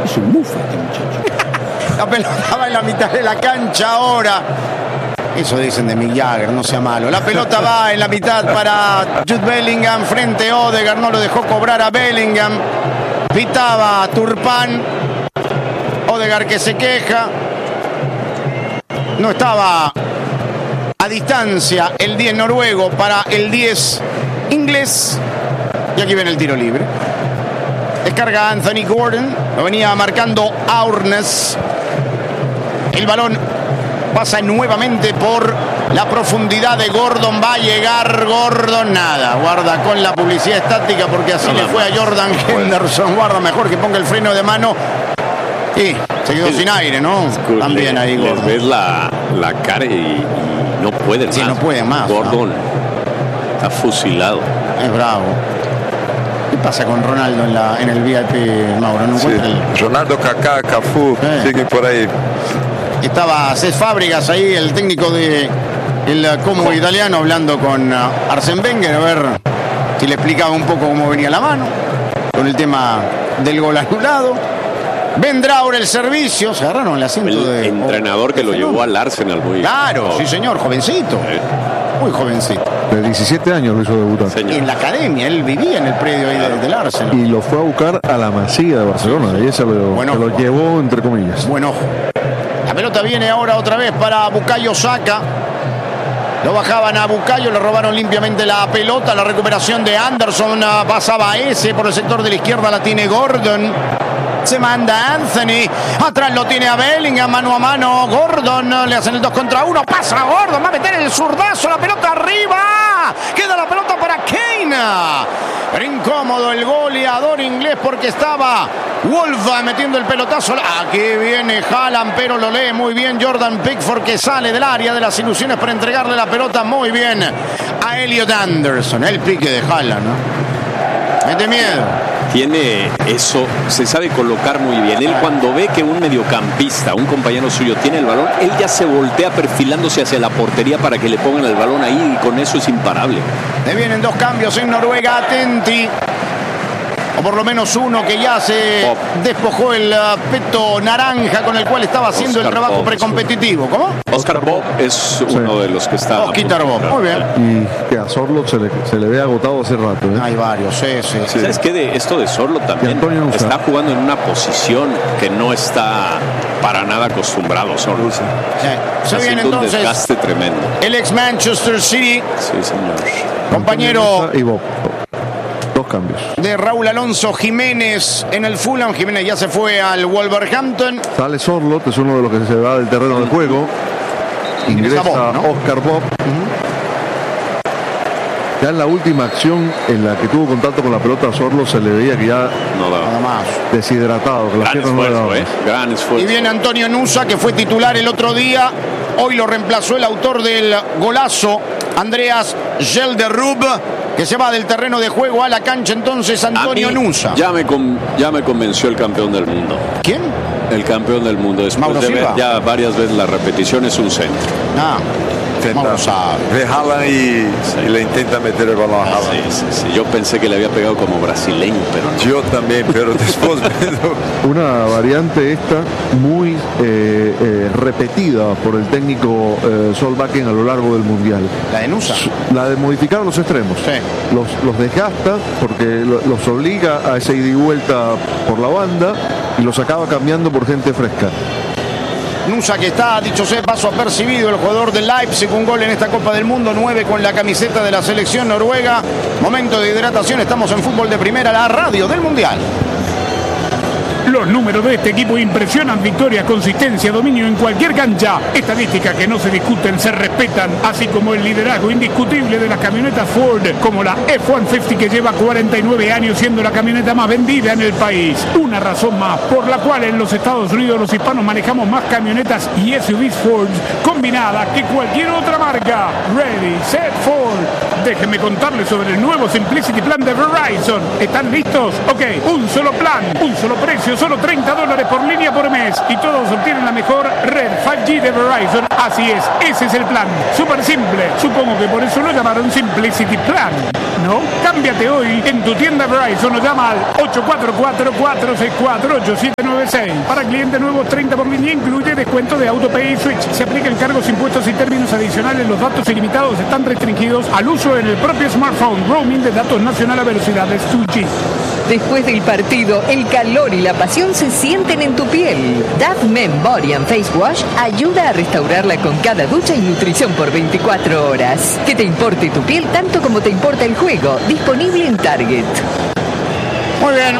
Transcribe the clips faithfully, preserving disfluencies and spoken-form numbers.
Es un mufa este muchacho. La pelota va en la mitad de la cancha ahora. Eso dicen de Mick Jagger, no sea malo. La pelota va en la mitad para Jude Bellingham frente a Odegaard. No lo dejó cobrar a Bellingham. Pitaba Turpán. Odegaard que se queja. No estaba a distancia el diez noruego para el diez inglés. Y aquí viene el tiro libre. Descarga Anthony Gordon. Lo venía marcando Aurnes. El balón pasa nuevamente por la profundidad de Gordon. Va a llegar Gordon. Nada. Guarda con la publicidad estática porque así le fue a Jordan Henderson. Guarda mejor que ponga el freno de mano. Y se quedó sin aire, ¿no? También ahí Gordon. Les ves la, la cara y, y no pueden sí, más. no pueden más. Gordon ¿no? Está fusilado. Es bravo. ¿Qué pasa con Ronaldo en, la, en el V I P, Mauro? ¿No sí. el... Ronaldo, Kaká, Cafú, eh. siguen por ahí. Estaba Cés Fábregas ahí, el técnico de el Como italiano, hablando con uh, Arsène Wenger, a ver si le explicaba un poco cómo venía la mano con el tema del gol anulado. Vendrá ahora el servicio. Se agarraron el asiento el de... entrenador que lo llevó al Arsenal. Muy claro, oh. sí señor, jovencito. Eh. Muy jovencito. De diecisiete años lo hizo debutar. Señor. En la academia, él vivía en el predio ahí del, del Arsenal. Y lo fue a buscar a la Masía de Barcelona. Y ella se lo, se lo llevó, entre comillas. Buen ojo. La pelota viene ahora otra vez para Bukayo Saka. Lo bajaban a Bukayo, le robaron limpiamente la pelota. La recuperación de Anderson pasaba a ese por el sector de la izquierda, la tiene Gordon. Se manda Anthony. Atrás lo tiene a Bellingham, mano a mano. Gordon, le hacen el dos contra uno. Pasa Gordon, va a meter el zurdazo. La pelota arriba. Queda la pelota para Kane. Pero incómodo el goleador inglés porque estaba Wolf metiendo el pelotazo. Aquí viene Haaland, pero lo lee muy bien Jordan Pickford, que sale del área de las ilusiones para entregarle la pelota muy bien a Elliot Anderson. El pique de Haaland, ¿no? Mete miedo. Tiene eso, se sabe colocar muy bien. Él cuando ve que un mediocampista, un compañero suyo tiene el balón, él ya se voltea perfilándose hacia la portería para que le pongan el balón ahí, y con eso es imparable. Le vienen dos cambios en Noruega. Atenti, o por lo menos uno que ya se Pop. despojó el uh, peto naranja con el cual estaba haciendo Oscar el trabajo Bob, precompetitivo. ¿Cómo? Oscar Bob es uno sí. de los que está. Oscar Bob, muy bien. Y que a Sorloth se le, se le ve agotado hace rato. ¿eh? Hay varios, sí, sí. sí. ¿Sabes qué? De esto de Sorloth también está jugando en una posición que no está para nada acostumbrado Sorloth. Sí. Se viene entonces un desgaste tremendo. El ex Manchester City. Sí, señor. Compañero. Y Bob. Dos cambios. De Raúl Alonso Jiménez en el Fulham. Jiménez ya se fue al Wolverhampton. Sale Sorloth, es uno de los que se va del terreno del juego. Ingresa Bob, ¿no? Oscar Bob. Uh-huh. Ya en la última acción en la que tuvo contacto con la pelota, Sorloth se le veía que ya no da. Nada más deshidratado, que las piernas no le daban. Eh. Gran esfuerzo. Y viene Antonio Nusa, que fue titular el otro día. Hoy lo reemplazó el autor del golazo, Andreas Gelderrub, que se va del terreno de juego a la cancha. Entonces Antonio Nusa. Ya me, con, ya me convenció el campeón del mundo. ¿Quién? El campeón del mundo. Después Mauro de Silva. ver ya varias veces la repetición, es un centro. Ah, Mauro sabe. Ve Haaland y, sí. y le intenta meter el balón a Haaland. Sí, sí, sí. Yo pensé que le había pegado como brasileño, pero no. Yo también, pero después una variante esta muy eh, eh, repetida por el técnico eh, Solbakken a lo largo del mundial. La de Nusa. La de modificar los extremos. Sí. Los, los desgasta porque lo, los obliga a esa ida y vuelta por la banda y los acaba cambiando por gente fresca. Nusa, que está, dicho sea paso apercibido, el jugador del Leipzig, un gol en esta Copa del Mundo, nueve con la camiseta de la selección noruega. Momento de hidratación, estamos en Fútbol de Primera, la radio del Mundial. Los números de este equipo impresionan: victoria, consistencia, dominio en cualquier cancha. Estadísticas que no se discuten, se respetan, así como el liderazgo indiscutible de las camionetas Ford, como la F ciento cincuenta, que lleva cuarenta y nueve años siendo la camioneta más vendida en el país. Una razón más por la cual en los Estados Unidos los hispanos manejamos más camionetas y S U Vs Ford combinadas que cualquier otra marca. Ready, set, Ford. Déjenme contarles sobre el nuevo Simplicity Plan de Verizon. ¿Están listos? Ok, un solo plan, un solo precio, solo treinta dólares por línea por mes. Y todos obtienen la mejor red cinco G de Verizon. Así es, ese es el plan. Súper simple. Supongo que por eso lo llamaron Simplicity Plan, ¿no? Cámbiate hoy en tu tienda Verizon o llama al ocho cuatro cuatro, cuatro seis cuatro, ocho siete nueve seis. Para clientes nuevos, treinta por línea, incluye descuento de AutoPay y Switch. Se aplican cargos, impuestos y términos adicionales. Los datos ilimitados están restringidos al uso en el propio smartphone. Roaming de datos nacional a velocidades dos G. Después del partido, el calor y la pasión se sienten en tu piel. Dove Men Body and Face Wash ayuda a restaurarla con cada ducha y nutrición por veinticuatro horas. Que te importe tu piel tanto como te importa el juego. Disponible en Target. Muy bien.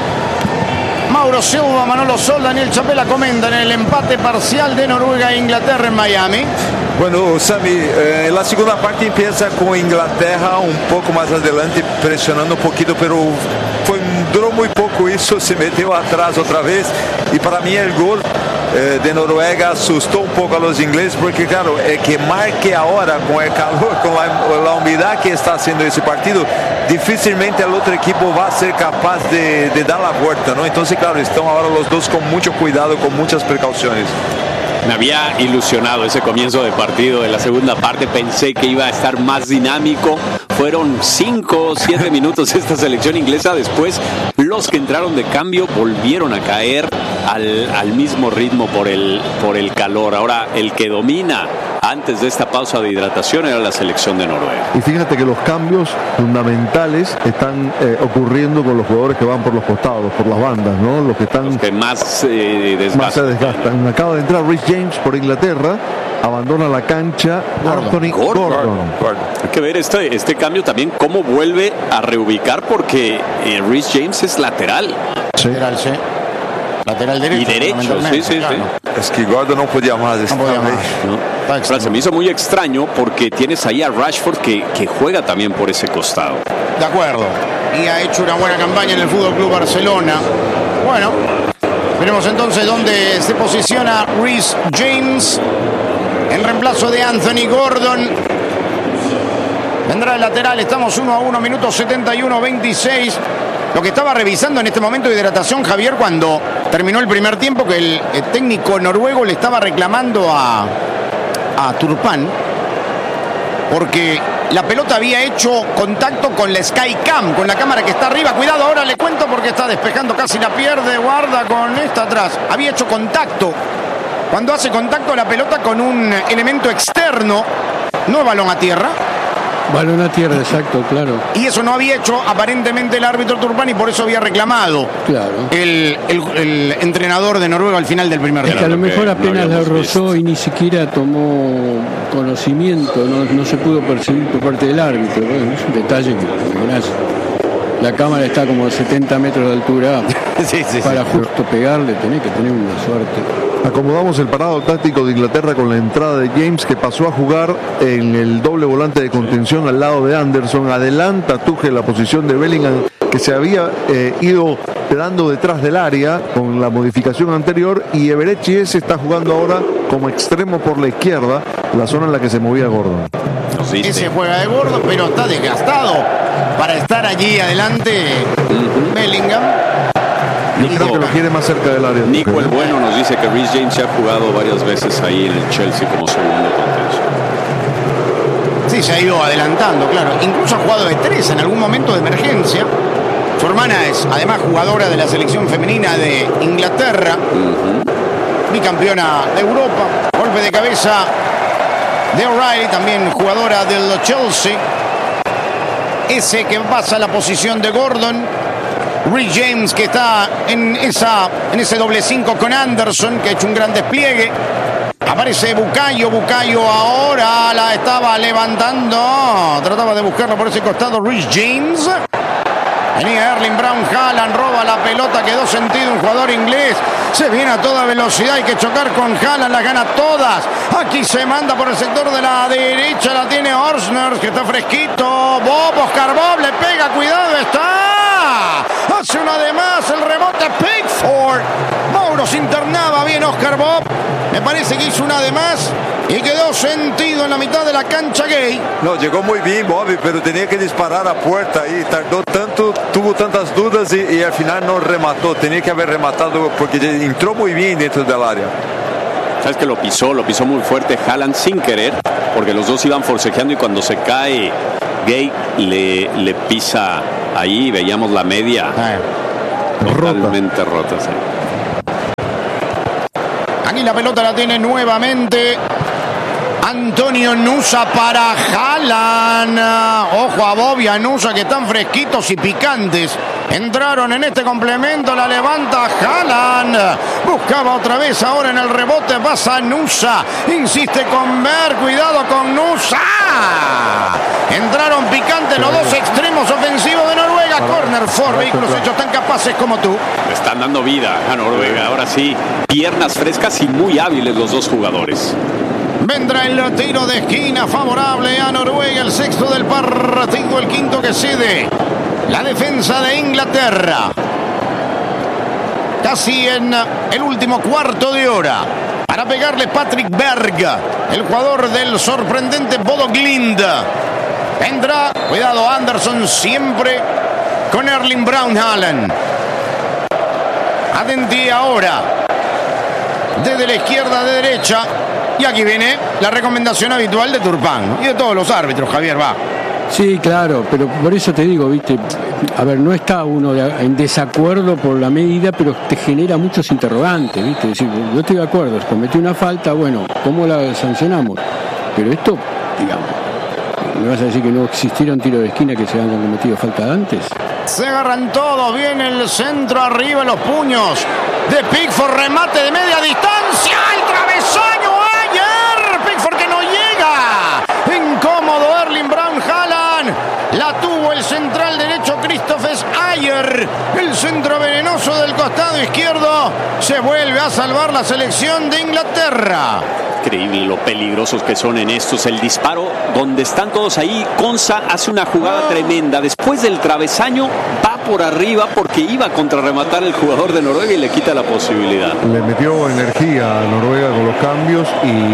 Mauro Silva, Manolo Sol, Daniel Chapela comentan el empate parcial de Noruega e Inglaterra en Miami. Bueno, Sami, eh, la segunda parte empieza con Inglaterra un poco más adelante, presionando un poquito, pero fue, duró muy poco eso, se metió atrás otra vez. Y para mí el gol eh, de Noruega asustó un poco a los ingleses, porque claro, eh, que marque ahora con el calor, con la, la humedad que está haciendo ese partido, difícilmente el otro equipo va a ser capaz de, de dar la vuelta, ¿no? Entonces, claro, están ahora los dos con mucho cuidado, con muchas precauciones. Me había ilusionado ese comienzo de partido de la segunda parte, pensé que iba a estar más dinámico. Fueron cinco o siete minutos esta selección inglesa. Después los que entraron de cambio volvieron a caer al, al mismo ritmo por el, por el calor. Ahora el que domina antes de esta pausa de hidratación era la selección de Noruega. Y fíjate que los cambios fundamentales están eh, ocurriendo con los jugadores que van por los costados, por las bandas, ¿no? Los que están los que más, eh, desgastan. más se desgastan. Acaba de entrar Reece James por Inglaterra, abandona la cancha Anthony Gordon. Gordon. Gordon. Hay que ver este, este cambio también, cómo vuelve a reubicar, porque eh, Reece James es lateral. Sí. Lateral, sí. Lateral derecho. Y derecho, sí, sí, claro. sí. Es que Gordon no podía más. No podía más. ¿No? Ahora, se me hizo muy extraño porque tienes ahí a Rashford que, que juega también por ese costado. De acuerdo. Y ha hecho una buena campaña en el Fútbol Club Barcelona. Bueno, veremos entonces dónde se posiciona Reece James en reemplazo de Anthony Gordon. Vendrá el lateral. Estamos uno a uno, minuto setenta y uno veintiséis. Lo que estaba revisando en este momento de hidratación, Javier, cuando terminó el primer tiempo, que el, el técnico noruego le estaba reclamando a, a Turpan, porque la pelota había hecho contacto con la Skycam, con la cámara que está arriba. Cuidado, ahora le cuento porque está despejando, casi la pierde, guarda con esta atrás. Había hecho contacto. Cuando hace contacto la pelota con un elemento externo, no balón a tierra. Balón a tierra, exacto, claro. Y eso no había hecho aparentemente el árbitro Turpan y por eso había reclamado claro. el, el, el entrenador de Noruega al final del primer tiempo. Es que a lo mejor apenas la rozó y ni siquiera tomó conocimiento, no, no se pudo percibir por parte del árbitro. Bueno, es un detalle que, gracias. La cámara está como a setenta metros de altura. sí, sí, para sí. justo pegarle, tenés que tener una suerte. Acomodamos el parado táctico de Inglaterra con la entrada de James, que pasó a jugar en el doble volante de contención al lado de Anderson. Adelanta Tuchel la posición de Bellingham, que se había eh, ido quedando detrás del área con la modificación anterior, y Eberechi ese está jugando ahora como extremo por la izquierda, la zona en la que se movía Gordon. Ese juega de gordo, pero está desgastado para estar allí adelante. uh-huh. Bellingham. Yo creo que lo quiere más cerca del área. Nico el Bueno nos dice que Reece James se ha jugado varias veces ahí en el Chelsea como segundo contención. Sí, se ha ido adelantando, claro. Incluso ha jugado de tres en algún momento de emergencia. Su hermana es además jugadora de la selección femenina de Inglaterra. Uh-huh. Bicampeona de Europa. Golpe de cabeza de O'Reilly, también jugadora del Chelsea. Ese que pasa a la posición de Gordon. Reece James, que está en, esa, en ese doble cinco con Anderson, que ha hecho un gran despliegue. Aparece Bukayo. Bukayo ahora la estaba levantando. Trataba de buscarla por ese costado Reece James. Venía Erling Brown Haaland, roba la pelota, quedó sentido un jugador inglés. Se viene a toda velocidad, hay que chocar con Haaland, las gana todas. Aquí se manda por el sector de la derecha, la tiene Orsner, que está fresquito. Bob, Oscar Bob, le pega, cuidado, está. Hace una de más, el rebote Pickford. Mauro se internaba bien Oscar Bob. Me parece que hizo una de más. Y quedó sentido en la mitad de la cancha Gay. No, llegó muy bien Bobby, pero tenía que disparar a puerta y tardó tanto, tuvo tantas dudas y, y al final no remató. Tenía que haber rematado porque entró muy bien dentro del área. Sabes que lo pisó, lo pisó muy fuerte Haaland sin querer, porque los dos iban forcejeando y cuando se cae Gay le, le pisa ahí, veíamos la media ah, totalmente rota. rota sí. Aquí la pelota la tiene nuevamente Antonio Nusa para Haaland. Ojo a Bobby, a Nusa, que están fresquitos y picantes. Entraron en este complemento, la levanta Haaland. Buscaba otra vez ahora en el rebote, pasa Nusa. Insiste con Ver, cuidado con Nusa. Entraron picantes los dos extremos ofensivos de Noruega. Corner for vehículos hechos tan capaces como tú. Le están dando vida a Noruega, ahora sí. Piernas frescas y muy hábiles los dos jugadores. Vendrá el tiro de esquina favorable a Noruega, el sexto del partido, el quinto que cede la defensa de Inglaterra. Casi en el último cuarto de hora para pegarle Patrick Berg, el jugador del sorprendente Bodo Glimt. Vendrá, cuidado Anderson, siempre con Erling Braun Haaland. Atenti ahora desde la izquierda de derecha. Y aquí viene la recomendación habitual de Turpán y de todos los árbitros, Javier, va. Sí, claro, pero por eso te digo, viste, a ver, no está uno de, en desacuerdo por la medida, pero te genera muchos interrogantes, viste, es decir, yo estoy de acuerdo, cometió una falta, bueno, ¿cómo la sancionamos? Pero esto, digamos, ¿me vas a decir que no existieron tiros de esquina que se han cometido falta antes? Se agarran todos, viene el centro arriba, los puños de Pickford, remate de media distancia, el travesaño. Pickford que no llega. Incómodo Erling Braun Haaland. La tuvo el central derecho Christopher Ayer. El centro venenoso del costado izquierdo. Se vuelve a salvar la selección de Inglaterra. Increíble lo peligrosos que son en estos. El disparo donde están todos ahí. Konsa hace una jugada oh. tremenda. Después del travesaño va por arriba porque iba a contrarrematar el jugador de Noruega y le quita la posibilidad. Le metió energía a Noruega con los cambios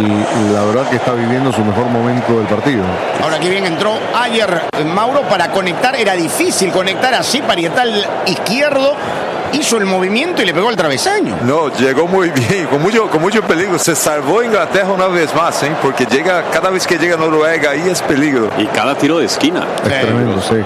y la verdad que está viviendo su mejor momento del partido. Ahora que bien entró ayer Mauro para conectar. Era difícil conectar así, parietal izquierdo. Hizo el movimiento y le pegó el travesaño. No, llegó muy bien, con mucho, con mucho peligro. Se salvó Inglaterra una vez más, ¿eh? Porque llega, cada vez que llega Noruega ahí es peligro. Y cada tiro de esquina. Es eh, tremendo, sí.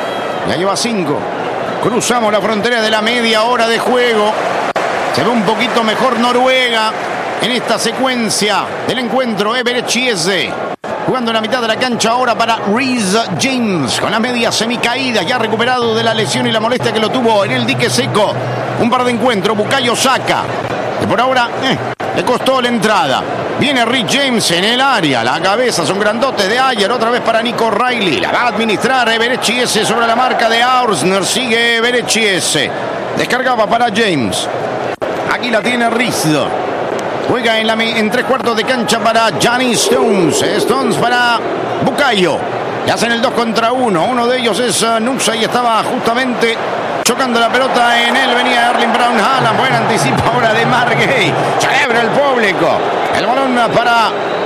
Ya lleva cinco. Cruzamos la frontera de la media hora de juego. Se ve un poquito mejor Noruega en esta secuencia del encuentro. Everett Chiese jugando en la mitad de la cancha ahora para Reece James, con la media semicaída, ya recuperado de la lesión y la molestia que lo tuvo en el dique seco. Un par de encuentros, Bukayo Saka, que por ahora eh, le costó la entrada. Viene Reece James en el área, la cabeza son grandotes de Ayer, otra vez para Nico Riley, la va a administrar Everett Chiese sobre la marca de Aursner, sigue Everett Chiese, descargaba para James, aquí la tiene Reece. Juega en, la, en tres cuartos de cancha para Johnny Stones. Stones para Bukayo. Le hacen el dos contra uno. Uno de ellos es uh, Nusa y estaba justamente chocando la pelota en él. Venía Erling Braun Haaland. Buen anticipo ahora de Mark Gay. Celebra el público. El balón para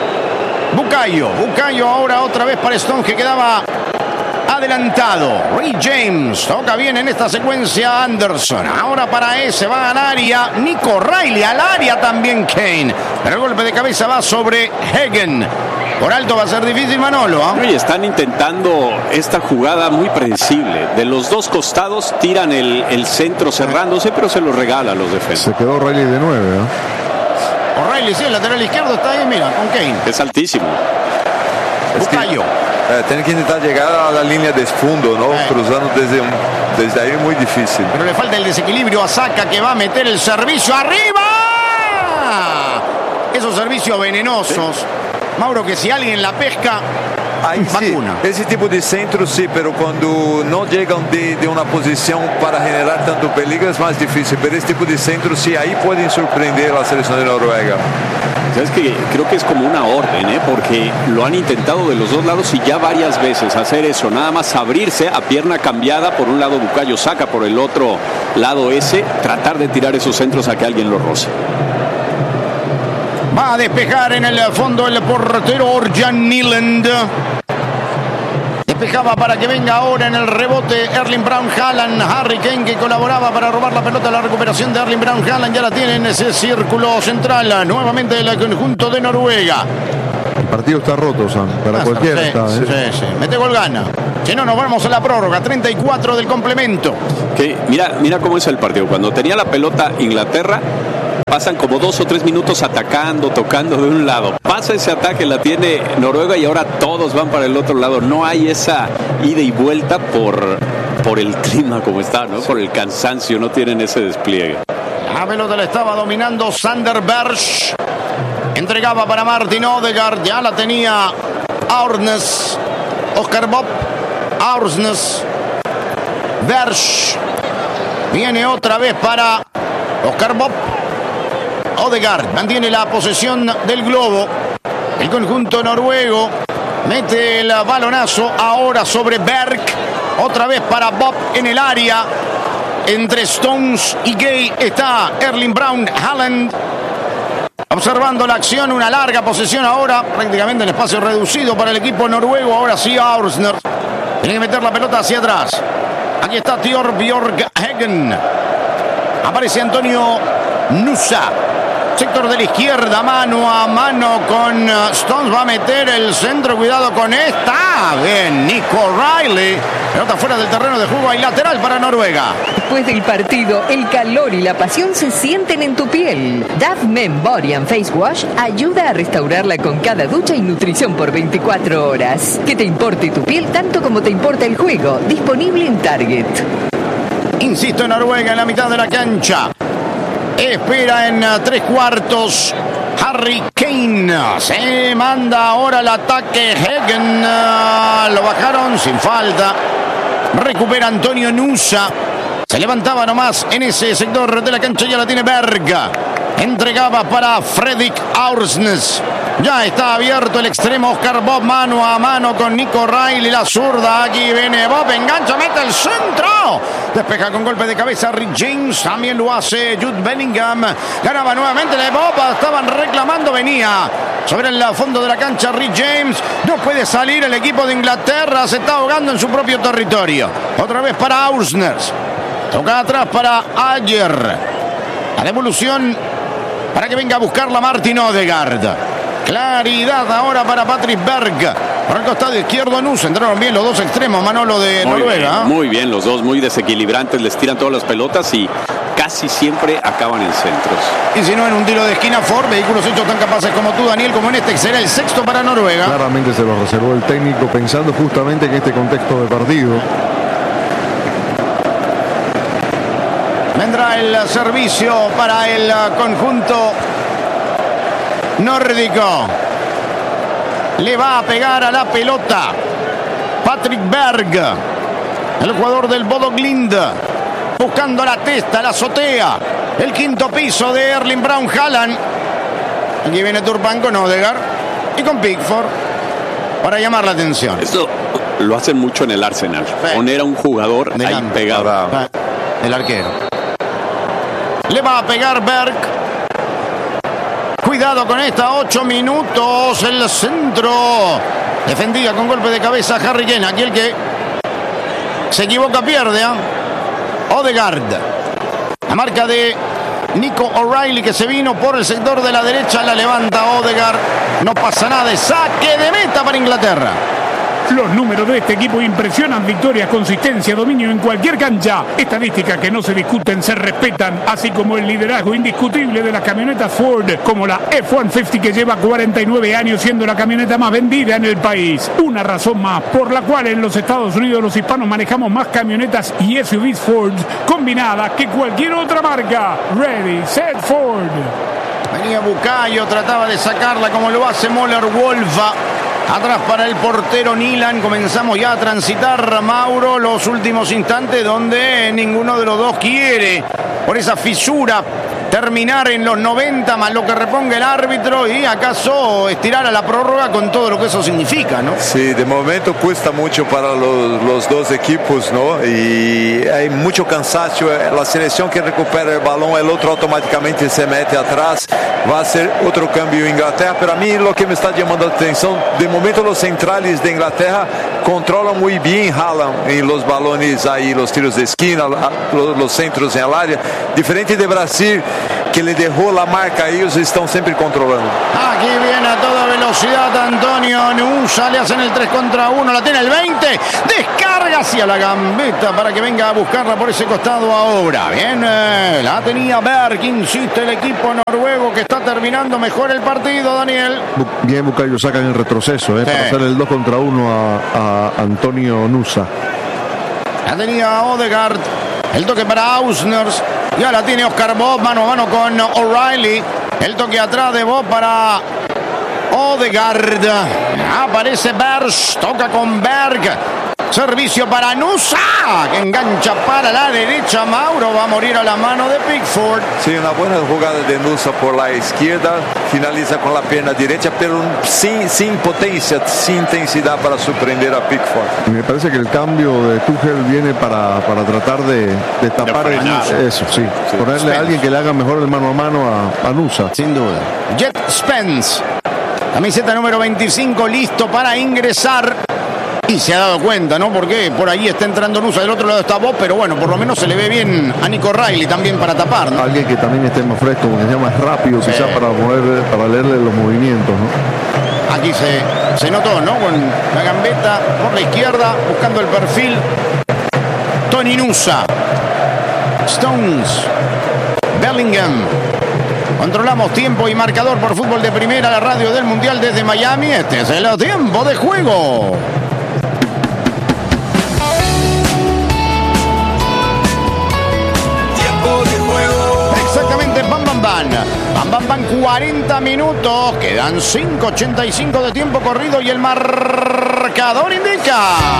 Bukayo. Bukayo ahora otra vez para Stones que quedaba adelantado. Reece James toca bien en esta secuencia Anderson. Ahora para ese va al área Nico Riley, al área también Kane. Pero el golpe de cabeza va sobre Hagen. Por alto va a ser difícil Manolo, ¿eh? Y están intentando esta jugada muy predecible. De los dos costados tiran el, el centro cerrándose, pero se lo regala a los defensas. Se quedó Riley de nueve, ¿eh? O'Reilly, sí, el lateral izquierdo está ahí, mira, con Kane. Es altísimo. Bukayo. Eh, tiene que intentar llegar a la línea de fondo, ¿no? Eh. Cruzando desde, un, desde ahí muy difícil. Pero le falta el desequilibrio a Saka, que va a meter el servicio arriba. Esos servicios venenosos. ¿Sí? Mauro, que si alguien la pesca, ahí vacuna. Sí, ese tipo de centro sí, pero cuando no llegan de, de una posición para generar tanto peligro es más difícil. Pero ese tipo de centro sí, ahí pueden sorprender a la selección de Noruega. ¿Sabes qué? Creo que es como una orden, ¿eh? Porque lo han intentado de los dos lados y ya varias veces hacer eso, nada más abrirse a pierna cambiada, por un lado Bukayo Saka, por el otro lado ese, tratar de tirar esos centros a que alguien lo roce. Va a despejar en el fondo el portero Orjan Nyland. Despejaba para que venga ahora en el rebote Erling Braut Haaland. Harry Kane, que colaboraba para robar la pelota. La recuperación de Erling Braut Haaland ya la tiene en ese círculo central. Nuevamente el conjunto de Noruega. El partido está roto, Sam. Para Ah, cualquiera sí, está. ¿eh? sí, sí. Mete gol, gana. Si no, nos vamos a la prórroga. treinta y cuatro del complemento. Que mira, mira cómo es el partido. Cuando tenía la pelota Inglaterra, pasan como dos o tres minutos atacando, tocando de un lado. Pasa ese ataque, la tiene Noruega y ahora todos van para el otro lado. No hay esa ida y vuelta por, por el clima como está, ¿no? Por el cansancio, no tienen ese despliegue. La pelota la estaba dominando Sander Berge. Entregaba para Martin Odegaard. Ya la tenía Arsnes. Oscar Bob. Arsnes. Berge. Viene otra vez para Oscar Bob. Odegaard mantiene la posesión del globo. El conjunto noruego mete el balonazo ahora sobre Berg. Otra vez para Bob en el área. Entre Stones y Gay está Erling Braut Haaland. Observando la acción, una larga posesión ahora, prácticamente en espacio reducido para el equipo noruego. Ahora sí Arsner. Tiene que meter la pelota hacia atrás. Aquí está Thior Bjorg Hagen. Aparece Antonio Nusa. Sector de la izquierda, mano a mano con Stones. Va a meter el centro, cuidado con esta. Bien, Nico O'Reilly. Pelota fuera del terreno de juego, hay lateral para Noruega. Después del partido, el calor y la pasión se sienten en tu piel. Dove Men Body and Face Wash ayuda a restaurarla con cada ducha y nutrición por veinticuatro horas. Que te importe tu piel tanto como te importa el juego. Disponible en Target. Insisto, Noruega en la mitad de la cancha. Espera en uh, tres cuartos Harry Kane. Se manda ahora el ataque Hagen. Uh, lo bajaron sin falta. Recupera Antonio Nusa. Se levantaba nomás en ese sector de la cancha. Ya la tiene Berga. Entregaba para Fredrik Arsnes. Ya está abierto el extremo Oscar Bob, mano a mano con Nico O'Reilly, la zurda. Aquí viene Bob, engancha, mete el centro. Despeja con golpe de cabeza Rick James. También lo hace Jude Bellingham. Ganaba nuevamente de Bob. Estaban reclamando, venía sobre el fondo de la cancha Rick James. No puede salir el equipo de Inglaterra. Se está ahogando en su propio territorio. Otra vez para Arsnes. Toca atrás para Ayer. La devolución para que venga a buscarla Martin Odegaard. Claridad ahora para Patrick Berg. Por el costado izquierdo Nusa. Entraron bien los dos extremos, Manolo, de muy Noruega. Bien, muy bien, los dos muy desequilibrantes. Les tiran todas las pelotas y casi siempre acaban en centros. Y si no, en un tiro de esquina Ford, vehículos hechos tan capaces como tú, Daniel, como en este, que será el sexto para Noruega. Claramente se lo reservó el técnico pensando justamente en este contexto de partido. Vendrá el servicio para el conjunto nórdico. Le va a pegar a la pelota Patrick Berg, el jugador del Bodo Glimt, buscando la testa, la azotea, el quinto piso de Erling Braut Haaland. Aquí viene Turpan con Odegaard y con Pickford para llamar la atención. Esto lo hacen mucho en el Arsenal. Sí. Poner a un jugador ahí pegado. El arquero. Le va a pegar Berg. Cuidado con esta, ocho minutos. El centro. Defendía con golpe de cabeza Harry Kane. Aquí el que se equivoca pierde. ¿eh? Odegaard. La marca de Nico O'Reilly, que se vino por el sector de la derecha. La levanta Odegaard. No pasa nada. De saque de meta para Inglaterra. Los números de este equipo impresionan: victorias, consistencia, dominio en cualquier cancha. Estadísticas que no se discuten, se respetan, así como el liderazgo indiscutible de las camionetas Ford, como la F ciento cincuenta, que lleva cuarenta y nueve años siendo la camioneta más vendida en el país. Una razón más por la cual en los Estados Unidos los hispanos manejamos más camionetas y S U Vs Ford combinadas que cualquier otra marca. Ready, set, Ford. Venía Bucayo, trataba de sacarla como lo hace Moller Wolfa. Atrás para el portero Nilan. Comenzamos ya a transitar, Mauro, los últimos instantes donde ninguno de los dos quiere, por esa fisura terminar en los noventa más lo que reponga el árbitro y acaso estirar a la prórroga con todo lo que eso significa, ¿no? Sí, de momento cuesta mucho para los, los dos equipos, ¿no? Y hay mucho cansancio. La selección que recupera el balón, el otro automáticamente se mete atrás. Va a ser otro cambio en Inglaterra, pero a mí lo que me está llamando la atención, de momento los centrales de Inglaterra controlan muy bien Haaland en los balones ahí, los tiros de esquina, los, los centros en el área, diferente de Brasil, que le dejó la marca, ellos están siempre controlando. Aquí viene a toda velocidad Antonio Nusa, le hacen el tres contra uno, la tiene el veinte, descarga hacia la gambeta para que venga a buscarla por ese costado ahora. Bien, eh, la tenía Berg, insiste el equipo noruego que está terminando mejor el partido, Daniel. Bien, Bukayo saca en el retroceso, eh, sí. para hacer el dos contra uno a, a Antonio Nusa. La tenía Odegaard, el toque para Ausners. Ya la tiene Oscar Bob, mano a mano con O'Reilly. El toque atrás de Bob para Odegaard. Aparece Berg, toca con Berg. Servicio para Nusa, que engancha para la derecha. Mauro va a morir a la mano de Pickford. Sí, una buena jugada de Nusa por la izquierda. Finaliza con la pierna derecha, pero sin, sin potencia, sin intensidad para sorprender a Pickford. Me parece que el cambio de Tuchel viene para, para tratar de, de tapar de el, eso, sí. sí. Ponerle Spence. a alguien que le haga mejor el mano a mano a, a Nusa. Sin duda. Jet Spence, camiseta número veinticinco, listo para ingresar. Y se ha dado cuenta, ¿no? Porque por ahí está entrando Nusa, del otro lado está Bob, pero bueno, por lo menos se le ve bien a Nico Riley también para tapar, ¿no? Alguien que también esté más fresco, que sea más rápido, sí. quizás para mover, para leerle los movimientos, ¿no? Aquí se, se notó, ¿no? Con la gambeta por la izquierda, buscando el perfil. Tony Nusa. Stones. Bellingham. Controlamos tiempo y marcador por Fútbol de Primera, la radio del Mundial desde Miami. Este es el tiempo de juego. Exactamente, bam, bam, bam. Bam, bam, bam, cuarenta minutos. Quedan cinco ochenta y cinco de tiempo corrido y el marcador indica.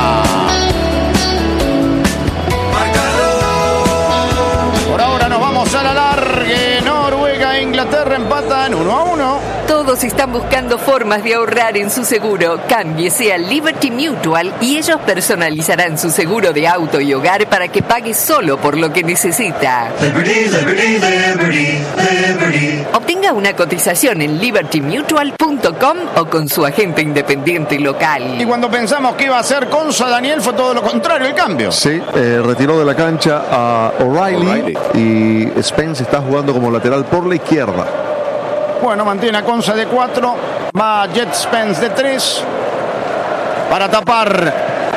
Por ahora nos vamos a la largue. Noruega e Inglaterra empatan uno a uno. Todos están buscando formas de ahorrar en su seguro. Cámbiese a Liberty Mutual y ellos personalizarán su seguro de auto y hogar para que pague solo por lo que necesita. Liberty, Liberty, Liberty, Liberty. Obtenga una cotización en liberty mutual punto com o con su agente independiente local. Y cuando pensamos que iba a ser Consa, Daniel, fue todo lo contrario el cambio. Sí, eh, retiró de la cancha a O'Reilly y Spence está jugando como lateral por la izquierda. Bueno, mantiene a Consa de cuatro, va Jet Spence de tres para tapar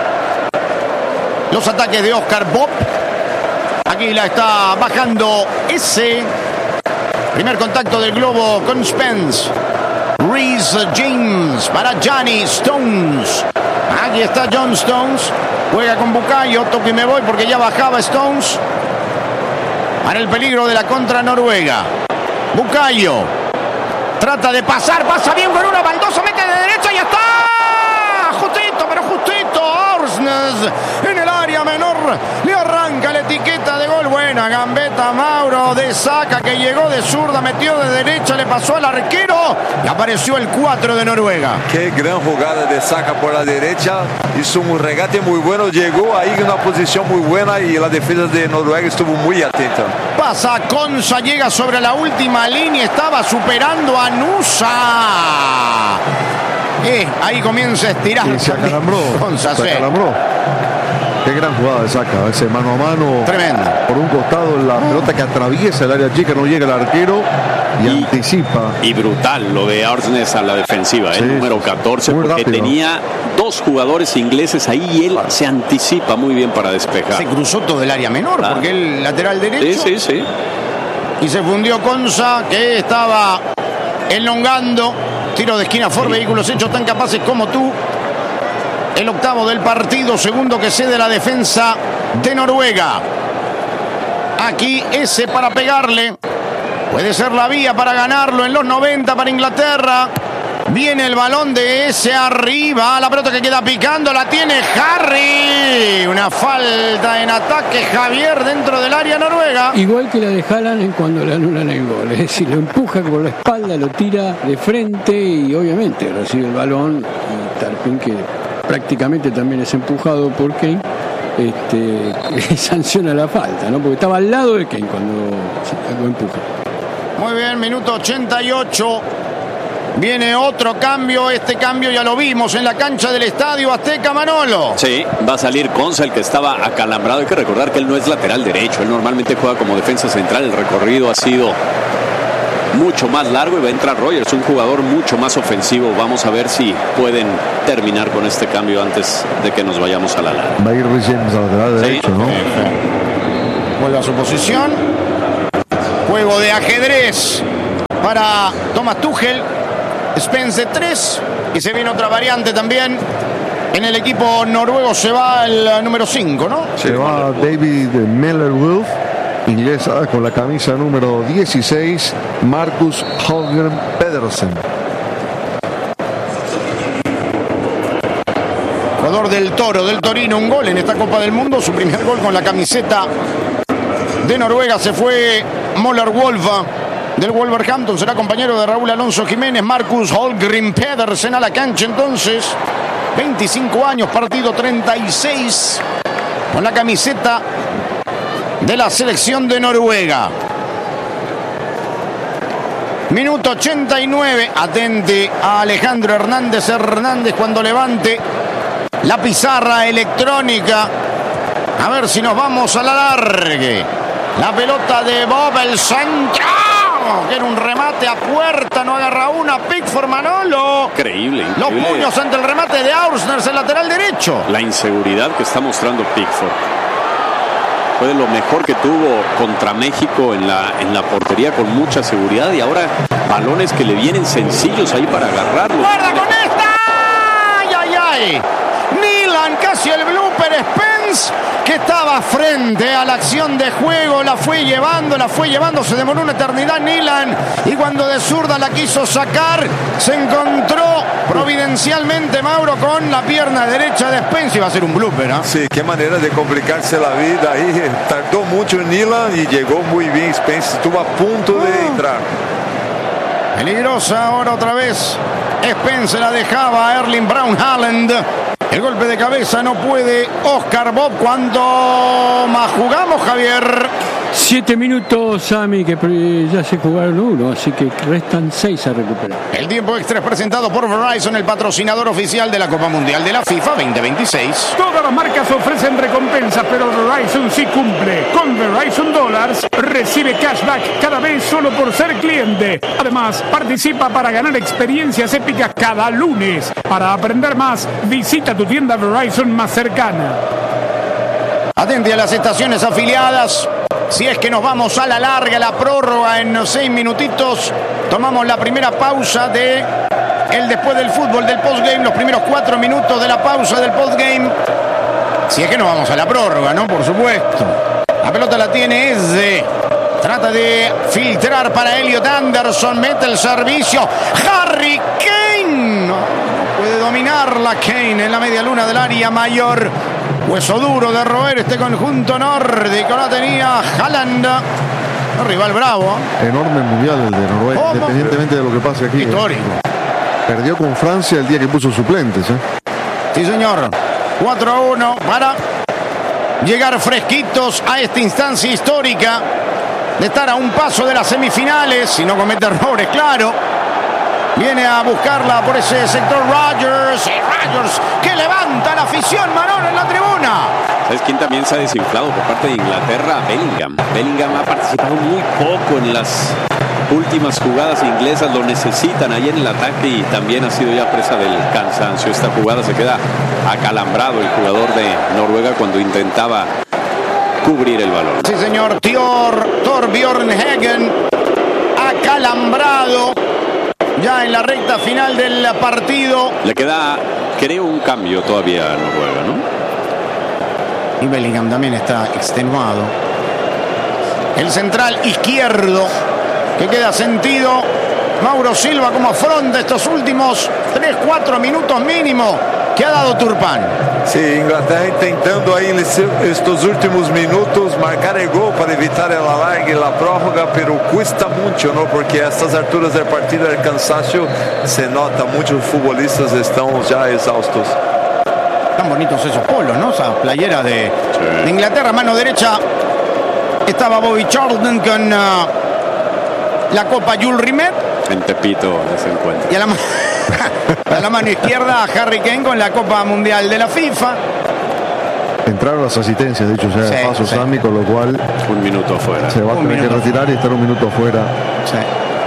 los ataques de Oscar Bob. Aquí la está bajando ese. Primer contacto del globo con Spence. Reece James para Johnny Stones. Aquí está John Stones. Juega con Bukayo, toco y me voy porque ya bajaba Stones. Para el peligro de la contra Noruega. Bukayo. Trata de pasar, pasa bien con una baldosa, mete de derecha y está. Justito, pero justito. Orsnes en el área menor. Le arranca la etiqueta de gol. Buena gambeta Mauro de Saca que llegó de zurda, metió de derecha, le pasó al arquero y apareció el cuatro de Noruega. Qué gran jugada de Saca por la derecha. Hizo un regate muy bueno, llegó ahí en una posición muy buena y la defensa de Noruega estuvo muy atenta. Pasa Consa, llega sobre la última línea, estaba superando a Nusa. Eh, ahí comienza a estirar. Y se acalambró. Consa, se sí. acalambró. Qué gran jugada de Saca, ese mano a mano. Tremendo. Por un costado, la pelota que atraviesa el área chica, no llega el arquero y, y anticipa. Y brutal lo de Orsnes a la defensiva, sí, el número catorce, porque rápido. Tenía dos jugadores ingleses ahí y él se anticipa muy bien para despejar. Se cruzó todo el área menor, ah. porque el lateral derecho. Sí, sí, sí. Y se fundió Consa, que estaba elongando. Tiro de esquina for vehículos hechos tan capaces como tú. El octavo del partido, segundo que cede la defensa de Noruega. Aquí ese para pegarle. Puede ser la vía para ganarlo en los noventa para Inglaterra. Viene el balón de ese arriba. La pelota que queda picando. La tiene Harry. Una falta en ataque, Javier, dentro del área noruega. Igual que la de Haaland cuando le anulan el gol. Es decir, lo empuja por la espalda, lo tira de frente y obviamente recibe el balón. Y Turpin, que prácticamente también es empujado por Kane, este, sanciona la falta, ¿no? Porque estaba al lado de Kane cuando lo empuja. Muy bien, minuto ochenta y ocho. Viene otro cambio, este cambio ya lo vimos en la cancha del Estadio Azteca, Manolo. Sí, va a salir Konsa, el que estaba acalambrado. Hay que recordar que él no es lateral derecho, él normalmente juega como defensa central. El recorrido ha sido mucho más largo y va a entrar Rogers, un jugador mucho más ofensivo. Vamos a ver si pueden terminar con este cambio antes de que nos vayamos a la larga. Va a ir recién a lateral derecho, sí, ¿no? Vuelve a su posición. Juego de ajedrez para Thomas Tuchel. Spence de tres. Y se viene otra variante también. En el equipo noruego se va el número cinco, ¿no? Se va David Miller-Wolf, ingresa con la camisa número dieciséis, Marcus Holger Pedersen. Jugador del Toro, del Torino, un gol en esta Copa del Mundo. Su primer gol con la camiseta de Noruega. Se fue Møller-Wolf del Wolverhampton. Será compañero de Raúl Alonso Jiménez. Marcus Holgrim Pedersen a la cancha entonces. veinticinco años, partido treinta y seis. Con la camiseta de la selección de Noruega. Minuto ochenta y nueve. Atente a Alejandro Hernández Hernández cuando levante la pizarra electrónica. A ver si nos vamos a la largue. La pelota de Bob, el centro. Que era un remate a puerta, no agarra una. Pickford, Manolo. Increíble, increíble. Los puños ante el remate de Aursners, el lateral derecho. La inseguridad que está mostrando Pickford. Fue de lo mejor que tuvo contra México en la, en la portería, con mucha seguridad. Y ahora balones que le vienen sencillos ahí para agarrarlo. ¡Guarda con esta! ¡Ay, ay, ay! Nilan, casi el blooper. Spence, que estaba frente a la acción de juego, la fue llevando, la fue llevando, se demoró una eternidad Nilan, y cuando de zurda la quiso sacar, se encontró providencialmente Mauro con la pierna derecha de Spence. Iba a ser un blooper, ¿eh? Sí, qué manera de complicarse la vida ahí. Tardó mucho Nilan y llegó muy bien Spence, estuvo a punto de Ah. entrar. Peligrosa ahora otra vez. Spence la dejaba a Erling Braun Haaland. El golpe de cabeza no puede Oscar Bob. ¿Cuánto más jugamos, Javier? Siete minutos, Sami, que ya se jugaron uno, así que restan seis a recuperar. El tiempo extra es presentado por Verizon, el patrocinador oficial de la Copa Mundial de la FIFA veinte veintiséis. Todas las marcas ofrecen recompensas, pero Verizon sí cumple. Con Verizon Dollars recibe cashback cada vez solo por ser cliente. Además, participa para ganar experiencias épicas cada lunes. Para aprender más, visita tu tienda Verizon más cercana. Atente a las estaciones afiliadas. Si es que nos vamos a la larga, la prórroga en seis minutitos. Tomamos la primera pausa de el después del fútbol, del postgame, los primeros cuatro minutos de la pausa del postgame. Si es que nos vamos a la prórroga, ¿no? Por supuesto. La pelota la tiene Eze. Trata de filtrar para Elliot Anderson. Mete el servicio. Harry Kane. No puede dominarla Kane en la media luna del área mayor. Hueso duro de roer este conjunto nórdico. La tenía Haaland. Un rival bravo. Enorme mundial el de Noruega, ¿Cómo? independientemente de lo que pase aquí. Histórico. Perdió con Francia el día que puso suplentes, ¿eh? Sí, señor. cuatro a uno para llegar fresquitos a esta instancia histórica de estar a un paso de las semifinales. Si no comete errores, claro. Viene a buscarla por ese sector Rodgers. Y Rodgers que levanta la afición, Manolo, en la tribuna. ¿Sabes quién también se ha desinflado por parte de Inglaterra? Bellingham. Bellingham ha participado muy poco en las últimas jugadas inglesas. Lo necesitan ahí en el ataque y también ha sido ya presa del cansancio. Esta jugada se queda acalambrado el jugador de Noruega cuando intentaba cubrir el balón. Sí, señor. Thor, Torbjörn Hagen acalambrado ya en la recta final del partido. Le queda, creo, un cambio todavía a Noruega, ¿no? Y Bellingham también está extenuado. El central izquierdo que queda sentido Mauro Silva cómo afronta estos últimos tres cuatro minutos mínimo que ha dado Turpán. Sí, Inglaterra intentando ahí estos últimos minutos marcar el gol para evitar el alargue y la prórroga, pero cuesta mucho, ¿no? Porque a estas alturas del partido el cansancio se nota, muchos futbolistas están ya exhaustos. Tan bonitos esos polos, ¿no? Esa playera de, sí. de Inglaterra. Mano derecha estaba Bobby Charlton con uh, la Copa Jules Rimet. En Tepito ese encuentro. Y a la, a la mano izquierda Harry Kane con la Copa Mundial de la FIFA. Entraron las asistencias, dicho sea de sí, paso, sí. Sammy, con lo cual un minuto afuera. Se va a un tener que retirar afuera. Y estar un minuto afuera. Sí.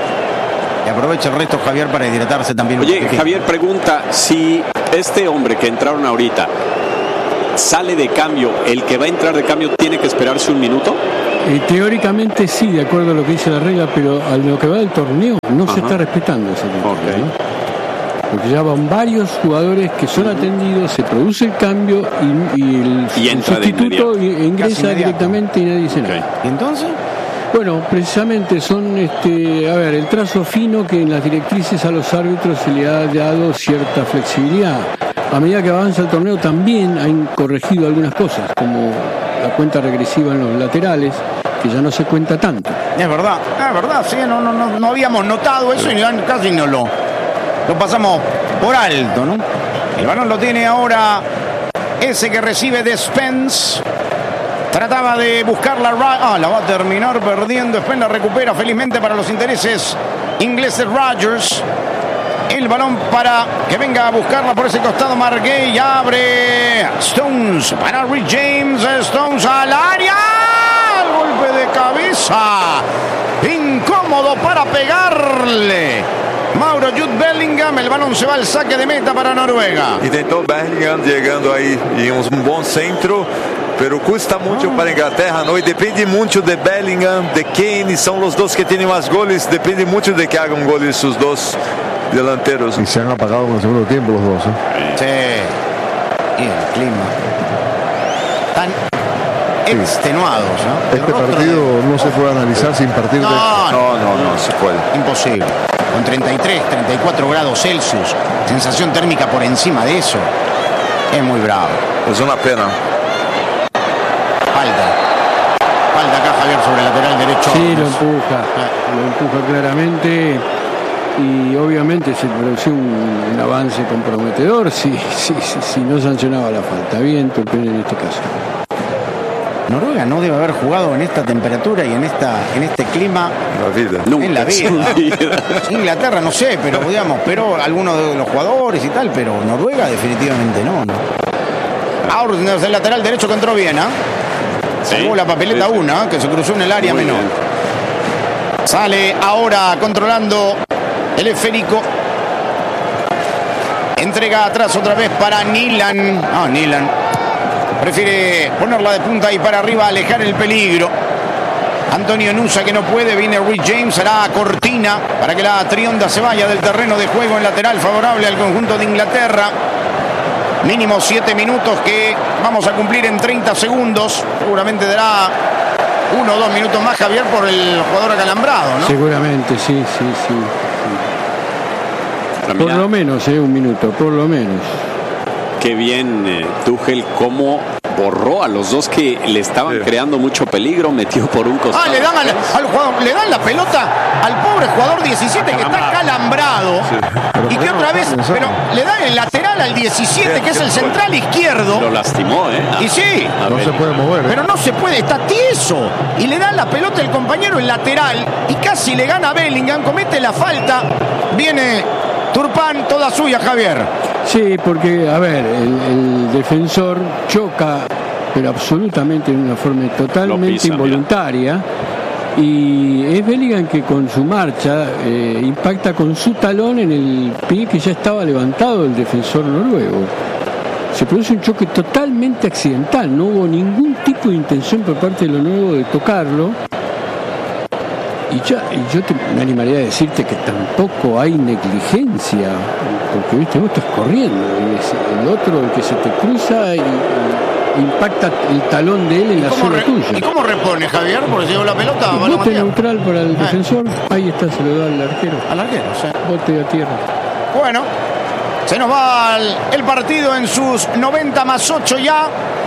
Y aprovecha el resto Javier para hidratarse también. Oye, Javier pregunta si este hombre que entraron ahorita sale de cambio, el que va a entrar de cambio tiene que esperarse un minuto. Eh, teóricamente sí, de acuerdo a lo que dice la regla, pero a lo que va del torneo no Ajá. se está respetando ese tiempo, okay. ¿no? Porque ya van varios jugadores que son atendidos, se produce el cambio y, y el, y el sustituto ingresa directamente y nadie dice okay. nada. ¿Y entonces? Bueno, precisamente son, este, a ver, el trazo fino que en las directrices a los árbitros se le ha dado cierta flexibilidad. A medida que avanza el torneo también han corregido algunas cosas, como la cuenta regresiva en los laterales, que ya no se cuenta tanto. Es verdad, es verdad, sí, no, no, no, no habíamos notado eso y casi no lo, lo pasamos por alto, ¿no? El balón lo tiene ahora ese que recibe de Spence. Trataba de buscar la... Ah, la va a terminar perdiendo. Spence la recupera felizmente para los intereses ingleses Rodgers. El balón para que venga a buscarla por ese costado Margay. Abre Stones para Rick James. Stones al área. Golpe de cabeza. Incómodo para pegarle. Mauro Jude Bellingham. El balón se va al saque de meta para Noruega. Intentó Bellingham llegando ahí en un buen centro. Pero cuesta mucho oh. para Inglaterra, ¿no? Y depende mucho de Bellingham, de Kane, y son los dos que tienen más goles. Depende mucho de que hagan goles sus dos delanteros. Y se han apagado en el segundo tiempo los dos, ¿eh? Sí. Y el clima. Tan sí. extenuados, ¿no? Este partido de... no se puede analizar sin partir no, de... No, no, no, no se puede. Imposible. Con treinta y tres, treinta y cuatro grados Celsius, sensación térmica por encima de eso. Es muy bravo. Es una pena. Falta. Falta acá Javier sobre el lateral derecho. Sí, lo empuja. Lo empuja claramente. Y obviamente se produjo un, un avance comprometedor si, si, si, si no sancionaba la falta. Bien, Turpin en este caso. Noruega no debe haber jugado en esta temperatura y en esta en este clima en la vida. Nunca en la vida. Inglaterra no sé, pero digamos, pero algunos de los jugadores y tal, pero Noruega definitivamente no. ¿no? Ahora desde el lateral derecho que entró bien, ¿ah? ¿eh? Sí, Salvó la papeleta sí, sí. una, que se cruzó en el área Muy menor. Bien. Sale ahora controlando el esférico. Entrega atrás otra vez para Nilan. Ah, Nilan. Prefiere ponerla de punta y para arriba, alejar el peligro. Antonio Nusa que no puede, viene Rick James, hará cortina para que la trionda se vaya del terreno de juego en lateral favorable al conjunto de Inglaterra. Mínimo siete minutos que vamos a cumplir en treinta segundos. Seguramente dará uno o dos minutos más, Javier, por el jugador acalambrado, ¿no? Seguramente, sí, sí, sí. sí. Por lo menos, eh, un minuto, por lo menos. Qué bien, eh, Tuchel, cómo borró a los dos que le estaban sí. creando mucho peligro, metió por un costado. Ah, le dan al, al jugador, le dan la pelota al pobre jugador diecisiete que está calambrado. Sí. Y que otra vez, pero le dan el lateral al diecisiete, sí, que es el central izquierdo. Lo lastimó, ¿eh? Y sí. No se puede mover. ¿eh? Pero no se puede, está tieso. Y le dan la pelota el compañero el lateral y casi le gana a Bellingham, comete la falta. Viene Turpán, toda suya, Javier. Sí, porque, a ver, el, el defensor choca, pero absolutamente de una forma totalmente pisa, involuntaria. Mira. Y es Bellingham que con su marcha eh, impacta con su talón en el pie que ya estaba levantado el defensor noruego. Se produce un choque totalmente accidental, no hubo ningún tipo de intención por parte de los noruegos de tocarlo. Y, ya, y yo te, me animaría a decirte que tampoco hay negligencia, porque viste, vos estás corriendo y es el otro el que se te cruza y, y, impacta el talón de él en la zona re, tuya. ¿Y cómo repone, Javier? Porque si lleva la pelota, va a bote neutral para el defensor, eh. ahí está, se lo da al arquero. Al arquero, sí. Bote a tierra. Bueno, se nos va el, el partido en sus noventa más ocho ya.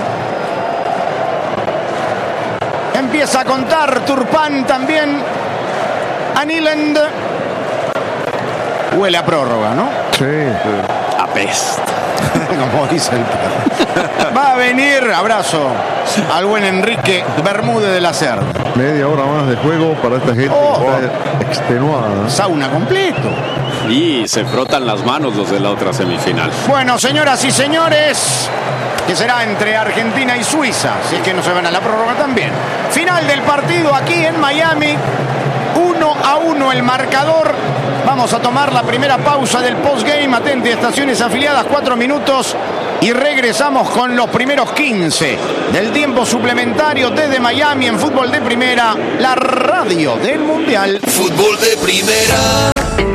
Empieza a contar Turpán también. A Nyland. Huele a prórroga, ¿no? Sí. Apesta. Como dice el perro. Va a venir, abrazo, al buen Enrique Bermúdez de la Cerda. Media hora más de juego para esta gente oh, que está extenuada. Sauna completo. Y se frotan las manos los de la otra semifinal. Bueno, señoras y señores, que será entre Argentina y Suiza, si es que no se van a la prórroga también. Final del partido aquí en Miami. Uno a uno el marcador. Vamos a tomar la primera pausa del postgame. Atente, estaciones afiliadas, cuatro minutos. Y regresamos con los primeros quince del tiempo suplementario desde Miami en Fútbol de Primera, la radio del Mundial. Fútbol de Primera.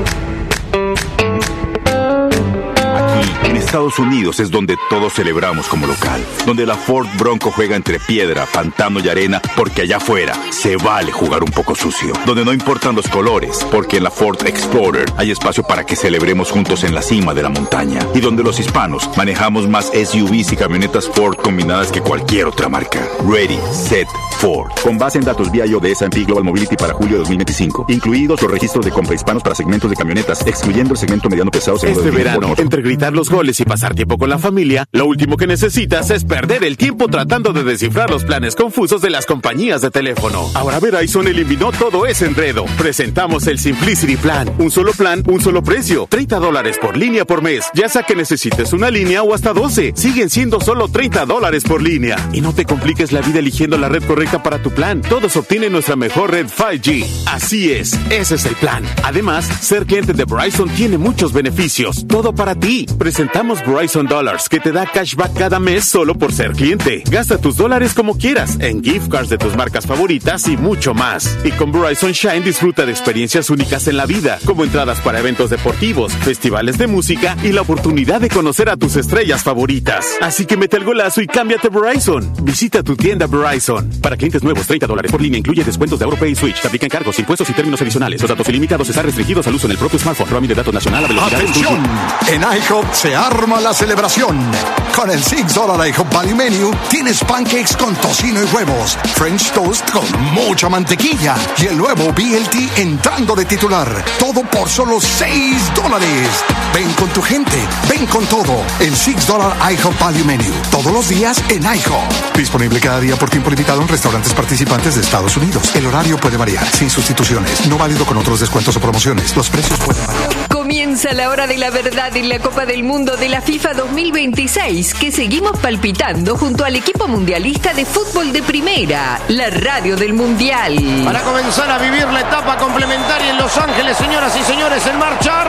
En Estados Unidos es donde todos celebramos como local, donde la Ford Bronco juega entre piedra, pantano y arena, porque allá afuera se vale jugar un poco sucio, donde no importan los colores, porque en la Ford Explorer hay espacio para que celebremos juntos en la cima de la montaña, y donde los hispanos manejamos más S U Vs y camionetas Ford combinadas que cualquier otra marca. Ready, Set, Ford. Con base en datos B I O de S and P Global Mobility para julio de dos mil veinticinco, incluidos los registros de compra hispanos para segmentos de camionetas, excluyendo el segmento mediano pesado. Este verano, entre gritar los goles y pasar tiempo con la familia, lo último que necesitas es perder el tiempo tratando de descifrar los planes confusos de las compañías de teléfono. Ahora Verizon eliminó todo ese enredo. Presentamos el Simplicity Plan. Un solo plan, un solo precio. treinta dólares por línea por mes. Ya sea que necesites una línea o hasta doce. Siguen siendo solo treinta dólares por línea. Y no te compliques la vida eligiendo la red correcta para tu plan. Todos obtienen nuestra mejor red cinco G. Así es, ese es el plan. Además, ser cliente de Verizon tiene muchos beneficios. Todo para ti. Presentamos Verizon Dollars, que te da cashback cada mes solo por ser cliente. Gasta tus dólares como quieras, en gift cards de tus marcas favoritas y mucho más. Y con Verizon Shine disfruta de experiencias únicas en la vida, como entradas para eventos deportivos, festivales de música y la oportunidad de conocer a tus estrellas favoritas. Así que mete el golazo y cámbiate Verizon. Visita tu tienda Verizon. Para clientes nuevos, treinta dólares por línea, incluye descuentos de AuroPay y Switch. Te aplican cargos, impuestos y términos adicionales. Los datos ilimitados están restringidos al uso en el propio smartphone. Roaming de datos nacional a velocidad. ¡Atención! En IHOP se arma la celebración. Con el seis dólar IHOP Value Menu tienes pancakes con tocino y huevos, French toast con mucha mantequilla y el nuevo B L T entrando de titular. Todo por solo seis dólares. Ven con tu gente, ven con todo. El seis dólar IHOP Value Menu. Todos los días en IHOP. Disponible cada día por tiempo limitado en restaurantes participantes de Estados Unidos. El horario puede variar, sin sustituciones. No válido con otros descuentos o promociones. Los precios pueden variar. Comienza la hora de la verdad en la Copa del Mundo de la FIFA dos mil veintiséis, que seguimos palpitando junto al equipo mundialista de fútbol de primera, la radio del Mundial. Para comenzar a vivir la etapa complementaria en Los Ángeles, señoras y señores, en marcha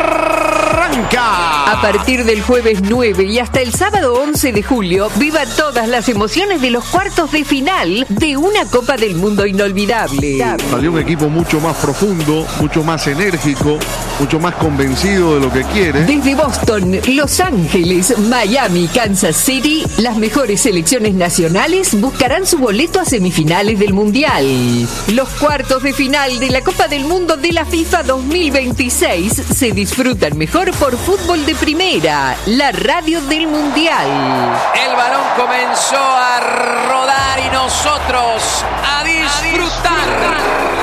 arranca. A partir del jueves nueve y hasta el sábado once de julio, viva todas las emociones de los cuartos de final de una Copa del Mundo inolvidable. Salió un equipo mucho más profundo, mucho más enérgico, mucho más convencido de lo que quiere. Desde Boston, Los Ángeles, Miami, Kansas City, las mejores selecciones nacionales buscarán su boleto a semifinales del Mundial. Los cuartos de final de la Copa del Mundo de la FIFA dos mil veintiséis se disfrutan mejor por Fútbol de Primera, la radio del Mundial. El balón comenzó a rodar y nosotros a disfrutar.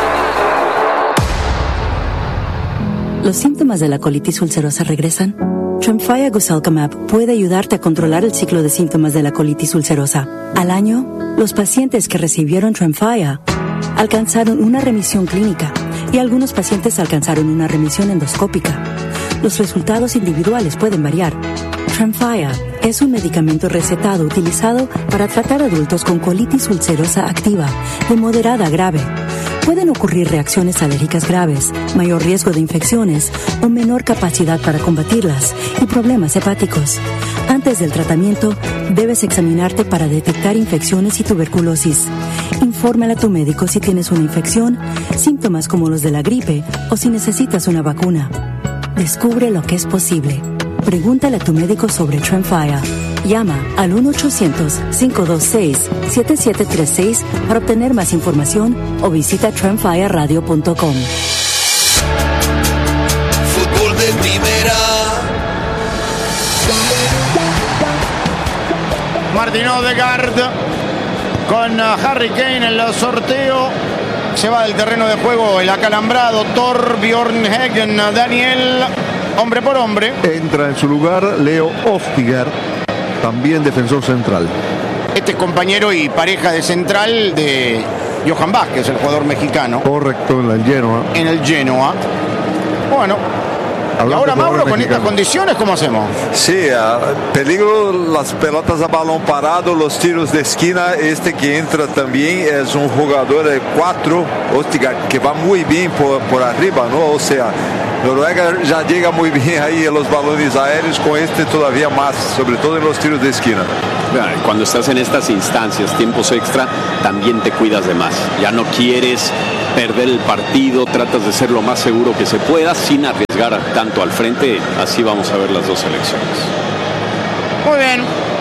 ¿Los síntomas de la colitis ulcerosa regresan? Tremfya Gosalcamab puede ayudarte a controlar el ciclo de síntomas de la colitis ulcerosa. Al año, los pacientes que recibieron Tremfya alcanzaron una remisión clínica y algunos pacientes alcanzaron una remisión endoscópica. Los resultados individuales pueden variar. Tremfya es un medicamento recetado utilizado para tratar adultos con colitis ulcerosa activa de moderada a grave. Pueden ocurrir reacciones alérgicas graves, mayor riesgo de infecciones o menor capacidad para combatirlas y problemas hepáticos. Antes del tratamiento, debes examinarte para detectar infecciones y tuberculosis. Infórmale a tu médico si tienes una infección, síntomas como los de la gripe o si necesitas una vacuna. Descubre lo que es posible. Pregúntale a tu médico sobre Tremfya, Llama al uno ochocientos, cinco dos seis, siete siete tres seis para obtener más información o visita trend fire radio punto com. Fútbol de primera. Martin Odegaard con Harry Kane en el sorteo. Se va del terreno de juego el acalambrado Torbjörn Hagen. Daniel, hombre por hombre. Entra en su lugar Leo Ostigar, también defensor central. Este es compañero y pareja de central de Johan Vázquez, el jugador mexicano. Correcto, en el Genoa. En el Genoa. Bueno. Y ahora, Mauro, con estas condiciones, ¿cómo hacemos? Sí, uh, peligro las pelotas a balón parado, los tiros de esquina. Este que entra también es un jugador de cuatro, Ostigar, que va muy bien por, por arriba, ¿no? O sea, Noruega ya llega muy bien ahí en los balones aéreos, con este todavía más, sobre todo en los tiros de esquina. Cuando estás en estas instancias, tiempos extra, también te cuidas de más. Ya no quieres perder el partido, tratas de ser lo más seguro que se pueda sin arriesgar tanto al frente. Así vamos a ver las dos selecciones. Muy bien.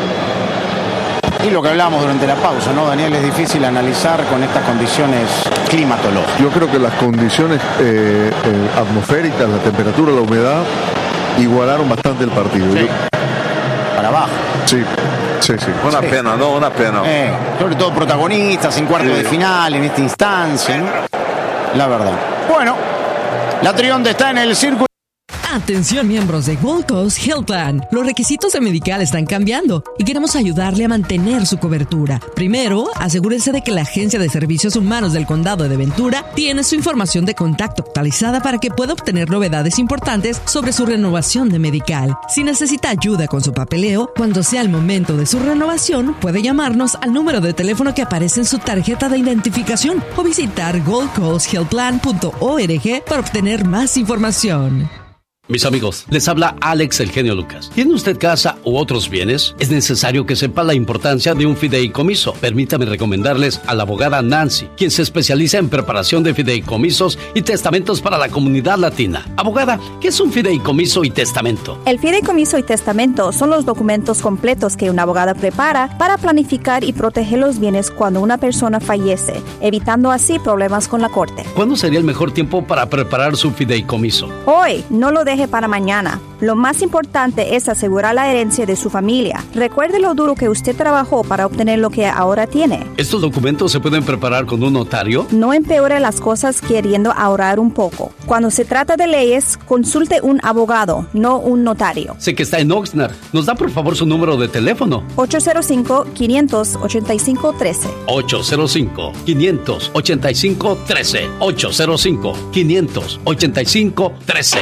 Y lo que hablamos durante la pausa, ¿no, Daniel? Es difícil analizar con estas condiciones climatológicas. Yo creo que las condiciones eh, eh, atmosféricas, la temperatura, la humedad, igualaron bastante el partido. Sí. Yo... Para abajo. Sí. Sí, sí. Una sí. pena, ¿no? Una pena. Eh, sobre todo protagonistas en cuarto sí. de final, en esta instancia, ¿no? La verdad. Bueno, la Trionda está en el círculo. Atención miembros de Gold Coast Health Plan. Los requisitos de Medical están cambiando y queremos ayudarle a mantener su cobertura. Primero, asegúrese de que la Agencia de Servicios Humanos del Condado de Ventura tiene su información de contacto actualizada para que pueda obtener novedades importantes sobre su renovación de Medical. Si necesita ayuda con su papeleo, cuando sea el momento de su renovación, puede llamarnos al número de teléfono que aparece en su tarjeta de identificación o visitar gold coast health plan punto org para obtener más información. Mis amigos, les habla Alex el Genio Lucas. ¿Tiene usted casa u otros bienes? Es necesario que sepa la importancia de un fideicomiso. Permítame recomendarles a la abogada Nancy, quien se especializa en preparación de fideicomisos y testamentos para la comunidad latina. Abogada, ¿qué es un fideicomiso y testamento? El fideicomiso y testamento son los documentos completos que una abogada prepara para planificar y proteger los bienes cuando una persona fallece, evitando así problemas con la corte. ¿Cuándo sería el mejor tiempo para preparar su fideicomiso? Hoy, no lo deje para mañana. Lo más importante es asegurar la herencia de su familia. Recuerde lo duro que usted trabajó para obtener lo que ahora tiene. ¿Estos documentos se pueden preparar con un notario? No empeore las cosas queriendo ahorrar un poco. Cuando se trata de leyes, consulte un abogado, no un notario. Sé que está en Oxnard. ¿Nos da por favor su número de teléfono? ocho cero cinco, cinco ocho cinco, uno tres. ocho cero cinco, cinco ocho cinco, uno tres. ocho cero cinco, cinco ocho cinco, uno tres.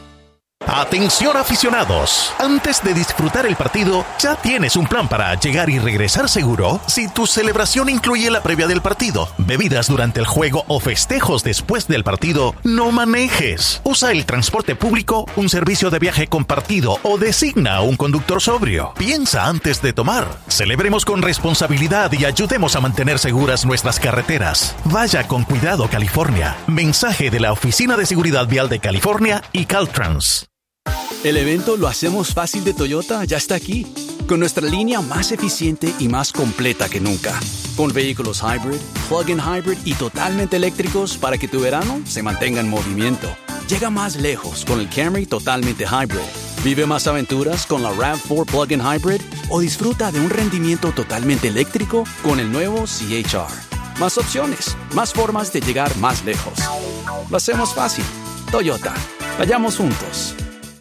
Atención aficionados, antes de disfrutar el partido, ¿ya tienes un plan para llegar y regresar seguro? Si tu celebración incluye la previa del partido, bebidas durante el juego o festejos después del partido, no manejes. Usa el transporte público, un servicio de viaje compartido o designa a un conductor sobrio. Piensa antes de tomar. Celebremos con responsabilidad y ayudemos a mantener seguras nuestras carreteras. Vaya con cuidado, California. Mensaje de la Oficina de Seguridad Vial de California y Caltrans. El evento Lo Hacemos Fácil de Toyota ya está aquí, con nuestra línea más eficiente y más completa que nunca, con vehículos hybrid, plug-in hybrid y totalmente eléctricos para que tu verano se mantenga en movimiento. Llega más lejos con el Camry totalmente hybrid. Vive más aventuras con la RAV cuatro plug-in hybrid o disfruta de un rendimiento totalmente eléctrico con el nuevo C H R. Más opciones, más formas de llegar más lejos. Lo hacemos fácil. Toyota. Vayamos juntos.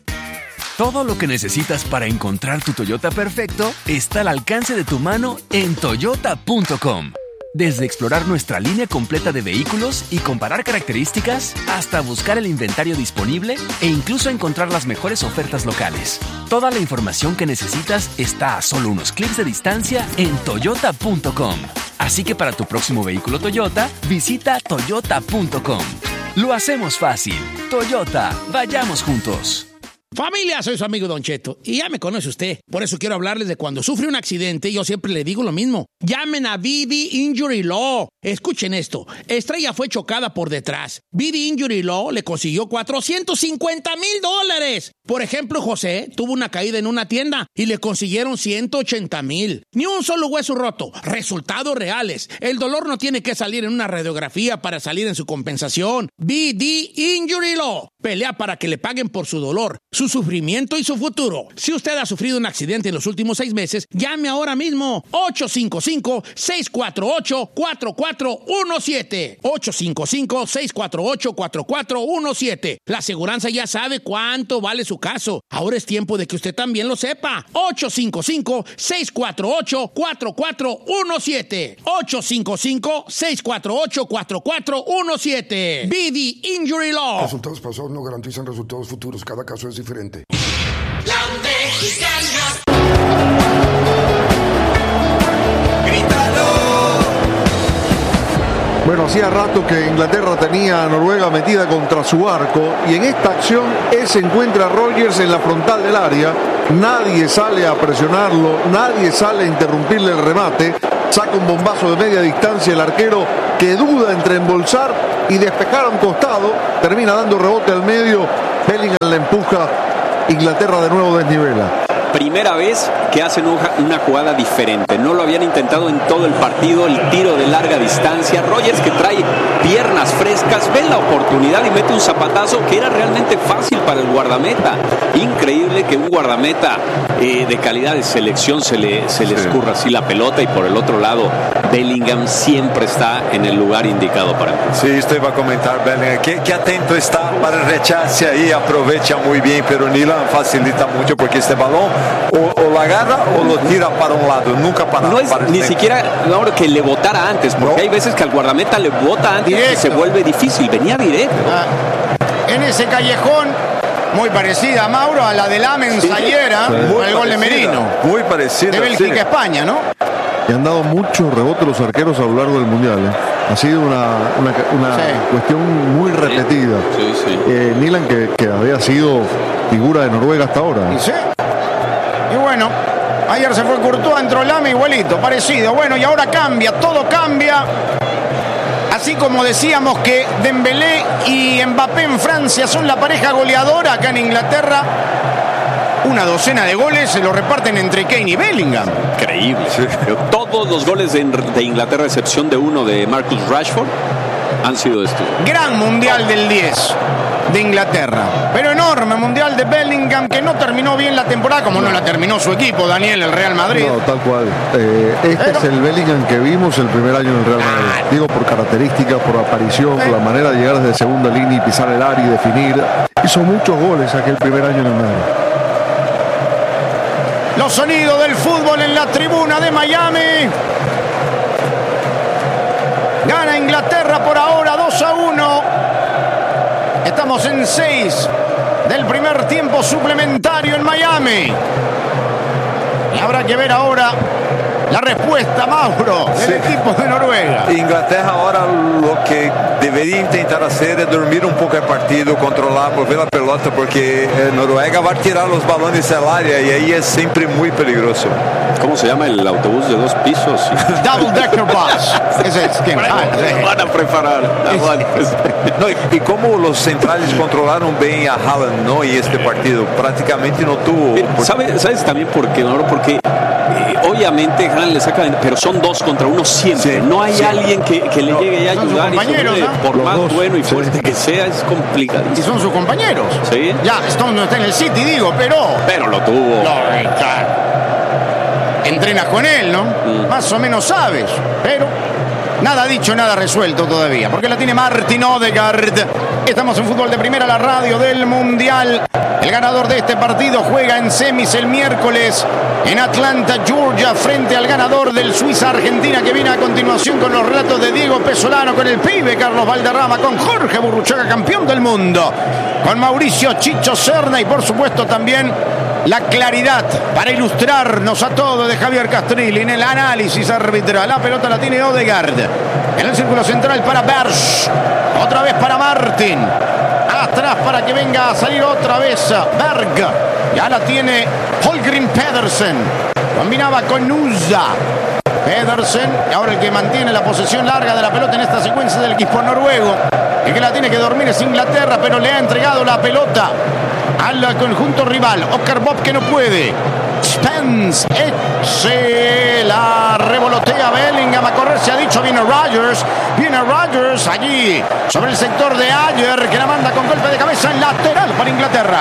Todo lo que necesitas para encontrar tu Toyota perfecto está al alcance de tu mano en toyota punto com. Desde explorar nuestra línea completa de vehículos y comparar características, hasta buscar el inventario disponible e incluso encontrar las mejores ofertas locales. Toda la información que necesitas está a solo unos clics de distancia en toyota punto com. Así que para tu próximo vehículo Toyota, visita toyota punto com. Lo hacemos fácil. Toyota, vayamos juntos. Familia, soy su amigo Don Cheto y ya me conoce usted. Por eso quiero hablarles de cuando sufre un accidente. Yo siempre le digo lo mismo. Llamen a V D Injury Law. Escuchen esto. Estrella fue chocada por detrás. V D Injury Law le consiguió cuatrocientos cincuenta mil dólares. Por ejemplo, José tuvo una caída en una tienda y le consiguieron ciento ochenta mil. Ni un solo hueso roto. Resultados reales. El dolor no tiene que salir en una radiografía para salir en su compensación. V D Injury Law. Pelea para que le paguen por su dolor, su sufrimiento y su futuro. Si usted ha sufrido un accidente en los últimos seis meses, llame ahora mismo. ocho cinco cinco, seis cuatro ocho, cuatro cuatro uno siete. ocho cinco cinco, seis cuatro ocho, cuatro cuatro uno siete. La aseguranza ya sabe cuánto vale su caso. Ahora es tiempo de que usted también lo sepa. ocho cinco cinco, seis cuatro ocho, cuatro cuatro uno siete. ocho cinco cinco, seis cuatro ocho, cuatro cuatro uno siete. V D Injury Law. Resultados pasados no garantizan resultados futuros. Cada caso es diferente. La Mexicana. Bueno, hacía rato que Inglaterra tenía a Noruega metida contra su arco y en esta acción se encuentra a Rogers en la frontal del área. Nadie sale a presionarlo, nadie sale a interrumpirle el remate. Saca un bombazo de media distancia el arquero que duda entre embolsar y despejar a un costado. Termina dando rebote al medio. Bellingham la empuja. Inglaterra de nuevo desnivela. Primera vez que hacen una jugada diferente. No lo habían intentado en todo el partido. El tiro de larga distancia. Rogers, que trae piernas frescas, ve la oportunidad y mete un zapatazo que era realmente fácil para el guardameta. Increíble que un guardameta eh, de calidad de selección se le, se le escurra así la pelota, y por el otro lado Bellingham siempre está en el lugar indicado para él. Sí, esto iba a comentar, Bellingham, que, que atento está para el rechace ahí, aprovecha muy bien, pero Nilan facilita mucho porque este balón o, o lo agarra o lo tira para un lado, nunca para No es para ni siquiera no, que le botara antes, porque no. Hay veces que al guardameta le bota antes directo. Y se vuelve difícil, venía directo. Ah, en ese callejón, muy parecida, Mauro, a la de la Mensayera, sí, sí. Con el gol de Merino. Muy parecida. De Bélgica, sí. España, ¿no? Y han dado muchos rebotes los arqueros a lo largo del Mundial, ¿eh? Ha sido una, una, una sí. cuestión muy repetida. Sí, sí. Eh, Nilan, que, que había sido figura de Noruega hasta ahora. ¿Y sí? Y bueno, ayer se fue Courtois, entró Lame, igualito, parecido. Bueno, y ahora cambia, todo cambia. Así como decíamos que Dembélé y Mbappé en Francia son la pareja goleadora, acá en Inglaterra una docena de goles se lo reparten entre Kane y Bellingham. Increíble. Sí. Pero todos los goles de, de Inglaterra, a excepción de uno de Marcus Rashford, han sido de esto. Gran mundial del diez de Inglaterra, pero enorme mundial de Bellingham, que no terminó bien la temporada, como no la terminó su equipo, Daniel, el Real Madrid. No, tal cual. Eh, este pero... es el Bellingham que vimos el primer año en el Real Madrid. Ah. Digo, por características, por aparición, eh. por la manera de llegar desde segunda línea y pisar el área y definir. Hizo muchos goles aquel primer año en el Madrid. Los sonidos del fútbol en la tribuna de Miami. Gana Inglaterra por ahora dos a uno. Estamos en seis del primer tiempo suplementario en Miami. Y habrá que ver ahora la respuesta, Mauro, del sí. equipo de Noruega. Inglaterra ahora lo que debería intentar hacer es dormir un poco el partido, controlar, mover la pelota, porque eh, Noruega va a tirar los balones al área y ahí es siempre muy peligroso. ¿Cómo se llama el autobús de dos pisos? Double Decker Bus. Ese es que bueno, ah, van a preparar. No, y, y cómo los centrales controlaron bien a Haaland, ¿no? Y este partido prácticamente no tuvo. ¿Sabes, ¿Sabes también por qué, no? Porque eh, obviamente Haaland le saca, pero son dos contra uno siempre. Sí, no hay sí. alguien que, que le no, llegue a ayudar. Y sobre, ¿no? Por los más dos, bueno y fuerte sí. que sea, es complicado. Y son sus compañeros. Sí. Ya, Stone no está en el City, digo, pero. Pero lo tuvo. No, claro. Entrenas con él, ¿no? Mm. Más o menos sabes, pero nada dicho, nada resuelto todavía, porque la tiene Martin Odegaard. Estamos en Fútbol de Primera, la radio del Mundial. El ganador de este partido juega en semis el miércoles en Atlanta, Georgia, frente al ganador del Suiza-Argentina, que viene a continuación con los relatos de Diego Pesolano, con el pibe Carlos Valderrama, con Jorge Burruchaga, campeón del mundo, con Mauricio Chicho Serna y por supuesto también la claridad para ilustrarnos a todos de Javier Castrilli en el análisis arbitral. La pelota la tiene Odegaard en el círculo central para Berge, otra vez para Martin. atrás para que venga a salir otra vez Berg. Ya la tiene Holgrim Pedersen. Combinaba con Nusa. Pedersen, y ahora el que mantiene la posesión larga de la pelota en esta secuencia del equipo noruego. El que la tiene que dormir es Inglaterra, pero le ha entregado la pelota al conjunto rival. Oscar Bob que no puede. Spence, se la revolotea Bellingham a correr, se ha dicho, viene Rodgers, viene Rodgers allí sobre el sector de Ayer, que la manda con golpe de cabeza en lateral para Inglaterra.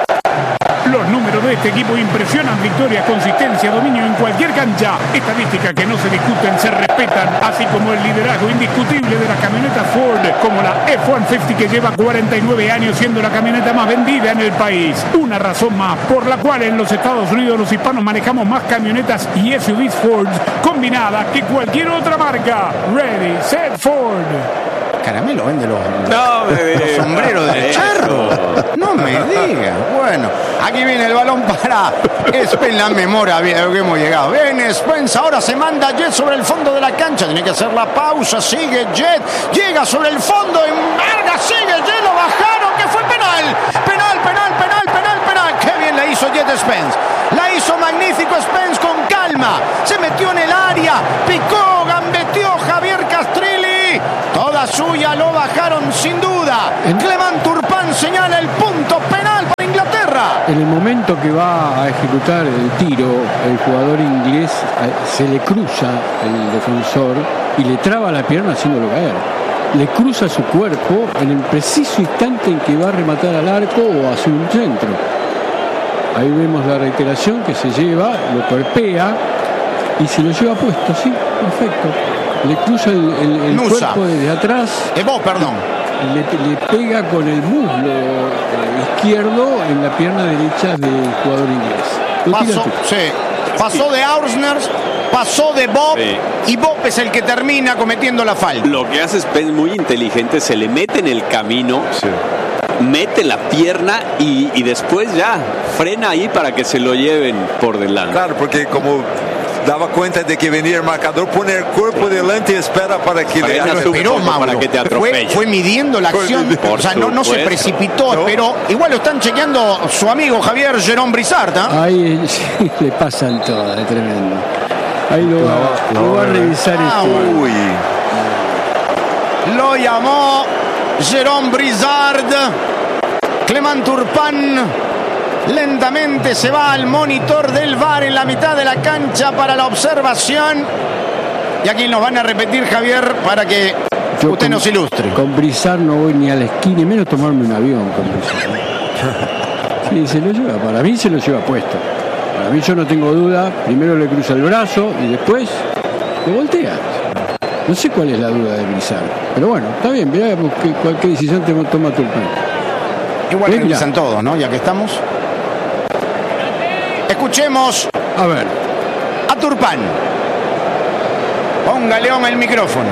Los números de este equipo impresionan: victoria, consistencia, dominio en cualquier cancha. Estadísticas que no se discuten, se respetan, así como el liderazgo indiscutible de las camionetas Ford, como la F ciento cincuenta, que lleva cuarenta y nueve años siendo la camioneta más vendida en el país. Una razón más por la cual en los Estados Unidos los hispanos manejamos más camionetas y S U Vs Ford combinadas que cualquier otra marca. Ready, set, Ford. Caramelo vende los, no me los sombreros de charro. No me digas. Bueno, aquí viene el balón para Spence. La memoria de lo que hemos llegado. Viene Spence, ahora se manda Jet sobre el fondo de la cancha. Tiene que hacer la pausa. Sigue Jet. Llega sobre el fondo. Embarga, sigue Jet. Lo bajaron. Que fue penal. Penal, penal, penal, penal, penal. Qué bien la hizo Jet Spence. La hizo magnífico Spence con calma. Se metió en el área. Picó, gambeteó Javier Castrilli. Toda suya, lo bajaron sin duda. Clement Turpin señala el punto penal para Inglaterra. En el momento que va a ejecutar el tiro, el jugador inglés se le cruza el defensor y le traba la pierna haciéndolo caer. Le cruza su cuerpo en el preciso instante en que va a rematar al arco o hacia un centro. Ahí vemos la reiteración que se lleva, lo golpea y se lo lleva puesto, sí, perfecto. Le cruza el, el, el cuerpo desde atrás. Evo, perdón. Le, le pega con el muslo izquierdo en la pierna derecha del jugador inglés. Pasó, sí. Pasó de Aursner, pasó de Bob, sí. Y Bob es el que termina cometiendo la falta. Lo que hace Spence muy inteligente, se le mete en el camino, sí. Mete la pierna y, y después ya frena ahí para que se lo lleven por delante. Claro, porque como daba cuenta de que venía el marcador, pone el cuerpo delante y espera para que para le haga su esperó, Mauro, para que te atropelle. Fue, fue midiendo la acción, por o sea, no, no se precipitó, no. Pero igual lo están chequeando su amigo Javier Jerome Brizard. ¿eh? Ahí sí, le pasan todas, es tremendo. Ahí lo, va, lo, lo va a revisar ah, este. Uy. Lo llamó Jerome Brizard. Clement Turpin lentamente se va al monitor del V A R en la mitad de la cancha para la observación. Y aquí nos van a repetir, Javier, para que Yo usted con, nos ilustre. Con Brizard no voy ni a la esquina, y menos tomarme un avión con Brizard. Sí, se lo lleva, para mí se lo lleva puesto. Para mí yo no tengo duda, primero le cruza el brazo y después le voltea. No sé cuál es la duda de Brizard. Pero bueno, está bien, veamos qué, cuál, qué decisión toma Turpin. Igual eh, revisan todos, ¿no? Ya que estamos. Escuchemos a ver a Turpin. Ponga León el micrófono.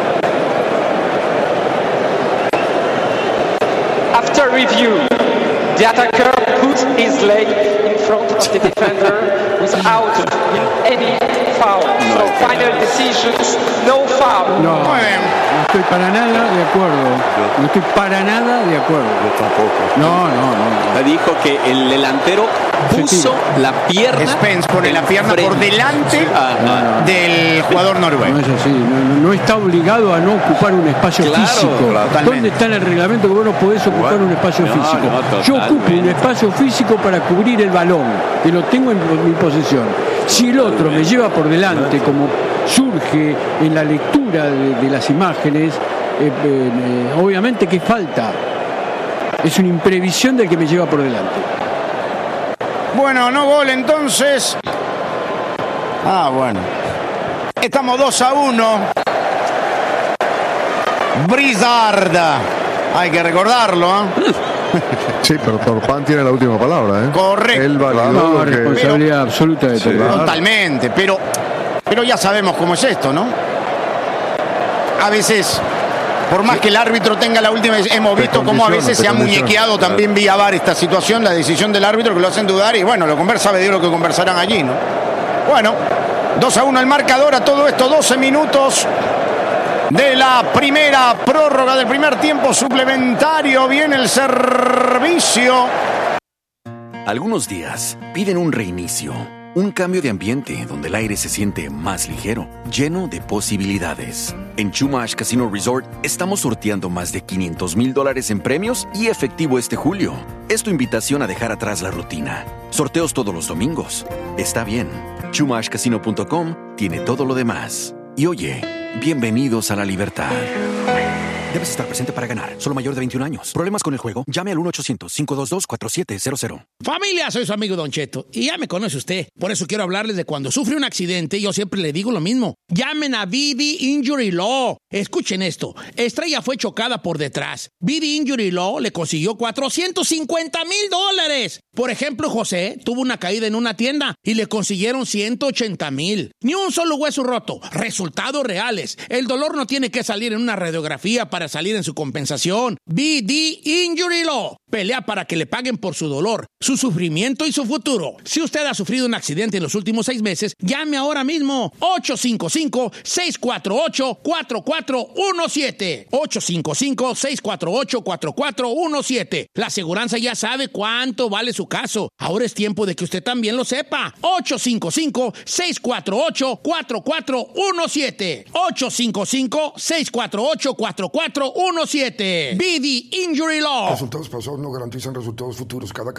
After review, the attacker put his leg in front of the defender without any foul. So final decisions, no foul. No, muy bien. No estoy para nada de acuerdo. No estoy para nada de acuerdo. Yo tampoco. No, no, no. Dijo que el delantero puso la pierna. Spence pone la pierna frente. Por delante sí. ah, no, no. del jugador noruego. No es así. No, no está obligado a no ocupar un espacio claro, físico. Claro, ¿Dónde está en el reglamento que vos no podés ocupar bueno. un espacio no, físico? No, Yo ocupo un espacio físico para cubrir el balón, que lo tengo en mi posesión. Si el otro me lleva por delante, como surge en la lectura de, de las imágenes, eh, eh, obviamente que falta. Es una imprevisión del que me lleva por delante. Bueno, no gol entonces. Ah, bueno. Estamos dos a uno. Brizard. Hay que recordarlo, ¿eh? Sí, pero Turpin tiene la última palabra, ¿eh? Correcto. Él validó no, lo responsabilidad que... absoluta de Turpin. Sí, totalmente, pero, pero ya sabemos cómo es esto, ¿no? A veces, por más que el árbitro tenga la última, hemos visto cómo a veces se ha muñequeado también vía V A R esta situación, la decisión del árbitro que lo hacen dudar y bueno, lo conversa, de lo que conversarán allí, ¿no? Bueno, dos a uno el marcador a todo esto, doce minutos de la primera prórroga del primer tiempo suplementario. Viene el servicio. Algunos días piden un reinicio, un cambio de ambiente donde el aire se siente más ligero, lleno de posibilidades. En Chumash Casino Resort estamos sorteando más de quinientos mil dólares en premios y efectivo este julio. Es tu invitación a dejar atrás la rutina. Sorteos todos los domingos. Está bien. Chumash Casino punto com tiene todo lo demás. Y oye, bienvenidos a la libertad. Debes estar presente para ganar. Solo mayor de veintiún años. ¿Problemas con el juego? Llame al uno ochocientos, cinco dos dos, cuatro siete cero cero. Familia, soy su amigo Don Cheto y ya me conoce usted. Por eso quiero hablarles de cuando sufre un accidente. Yo siempre le digo lo mismo. Llamen a B D Injury Law. Escuchen esto. Estrella fue chocada por detrás. B D Injury Law le consiguió cuatrocientos cincuenta mil dólares. Por ejemplo, José tuvo una caída en una tienda y le consiguieron ciento ochenta mil. Ni un solo hueso roto. Resultados reales. El dolor no tiene que salir en una radiografía para salir en su compensación. B D Injury Law. Pelea para que le paguen por su dolor, su sufrimiento y su futuro. Si usted ha sufrido un accidente en los últimos seis meses, llame ahora mismo. ocho cinco cinco, seis cuatro ocho, cuatro cuatro uno siete. ocho cinco cinco, seis cuatro ocho, cuatro cuatro uno siete. La aseguranza ya sabe cuánto vale su caso. Ahora es tiempo de que usted también lo sepa. ocho cinco cinco, seis cuatro ocho, cuatro cuatro uno siete. ocho cinco cinco, seis cuatro ocho, cuatro cuatro uno siete. B D Injury Law. Resultados pasados no garantizan resultados futuros. Cada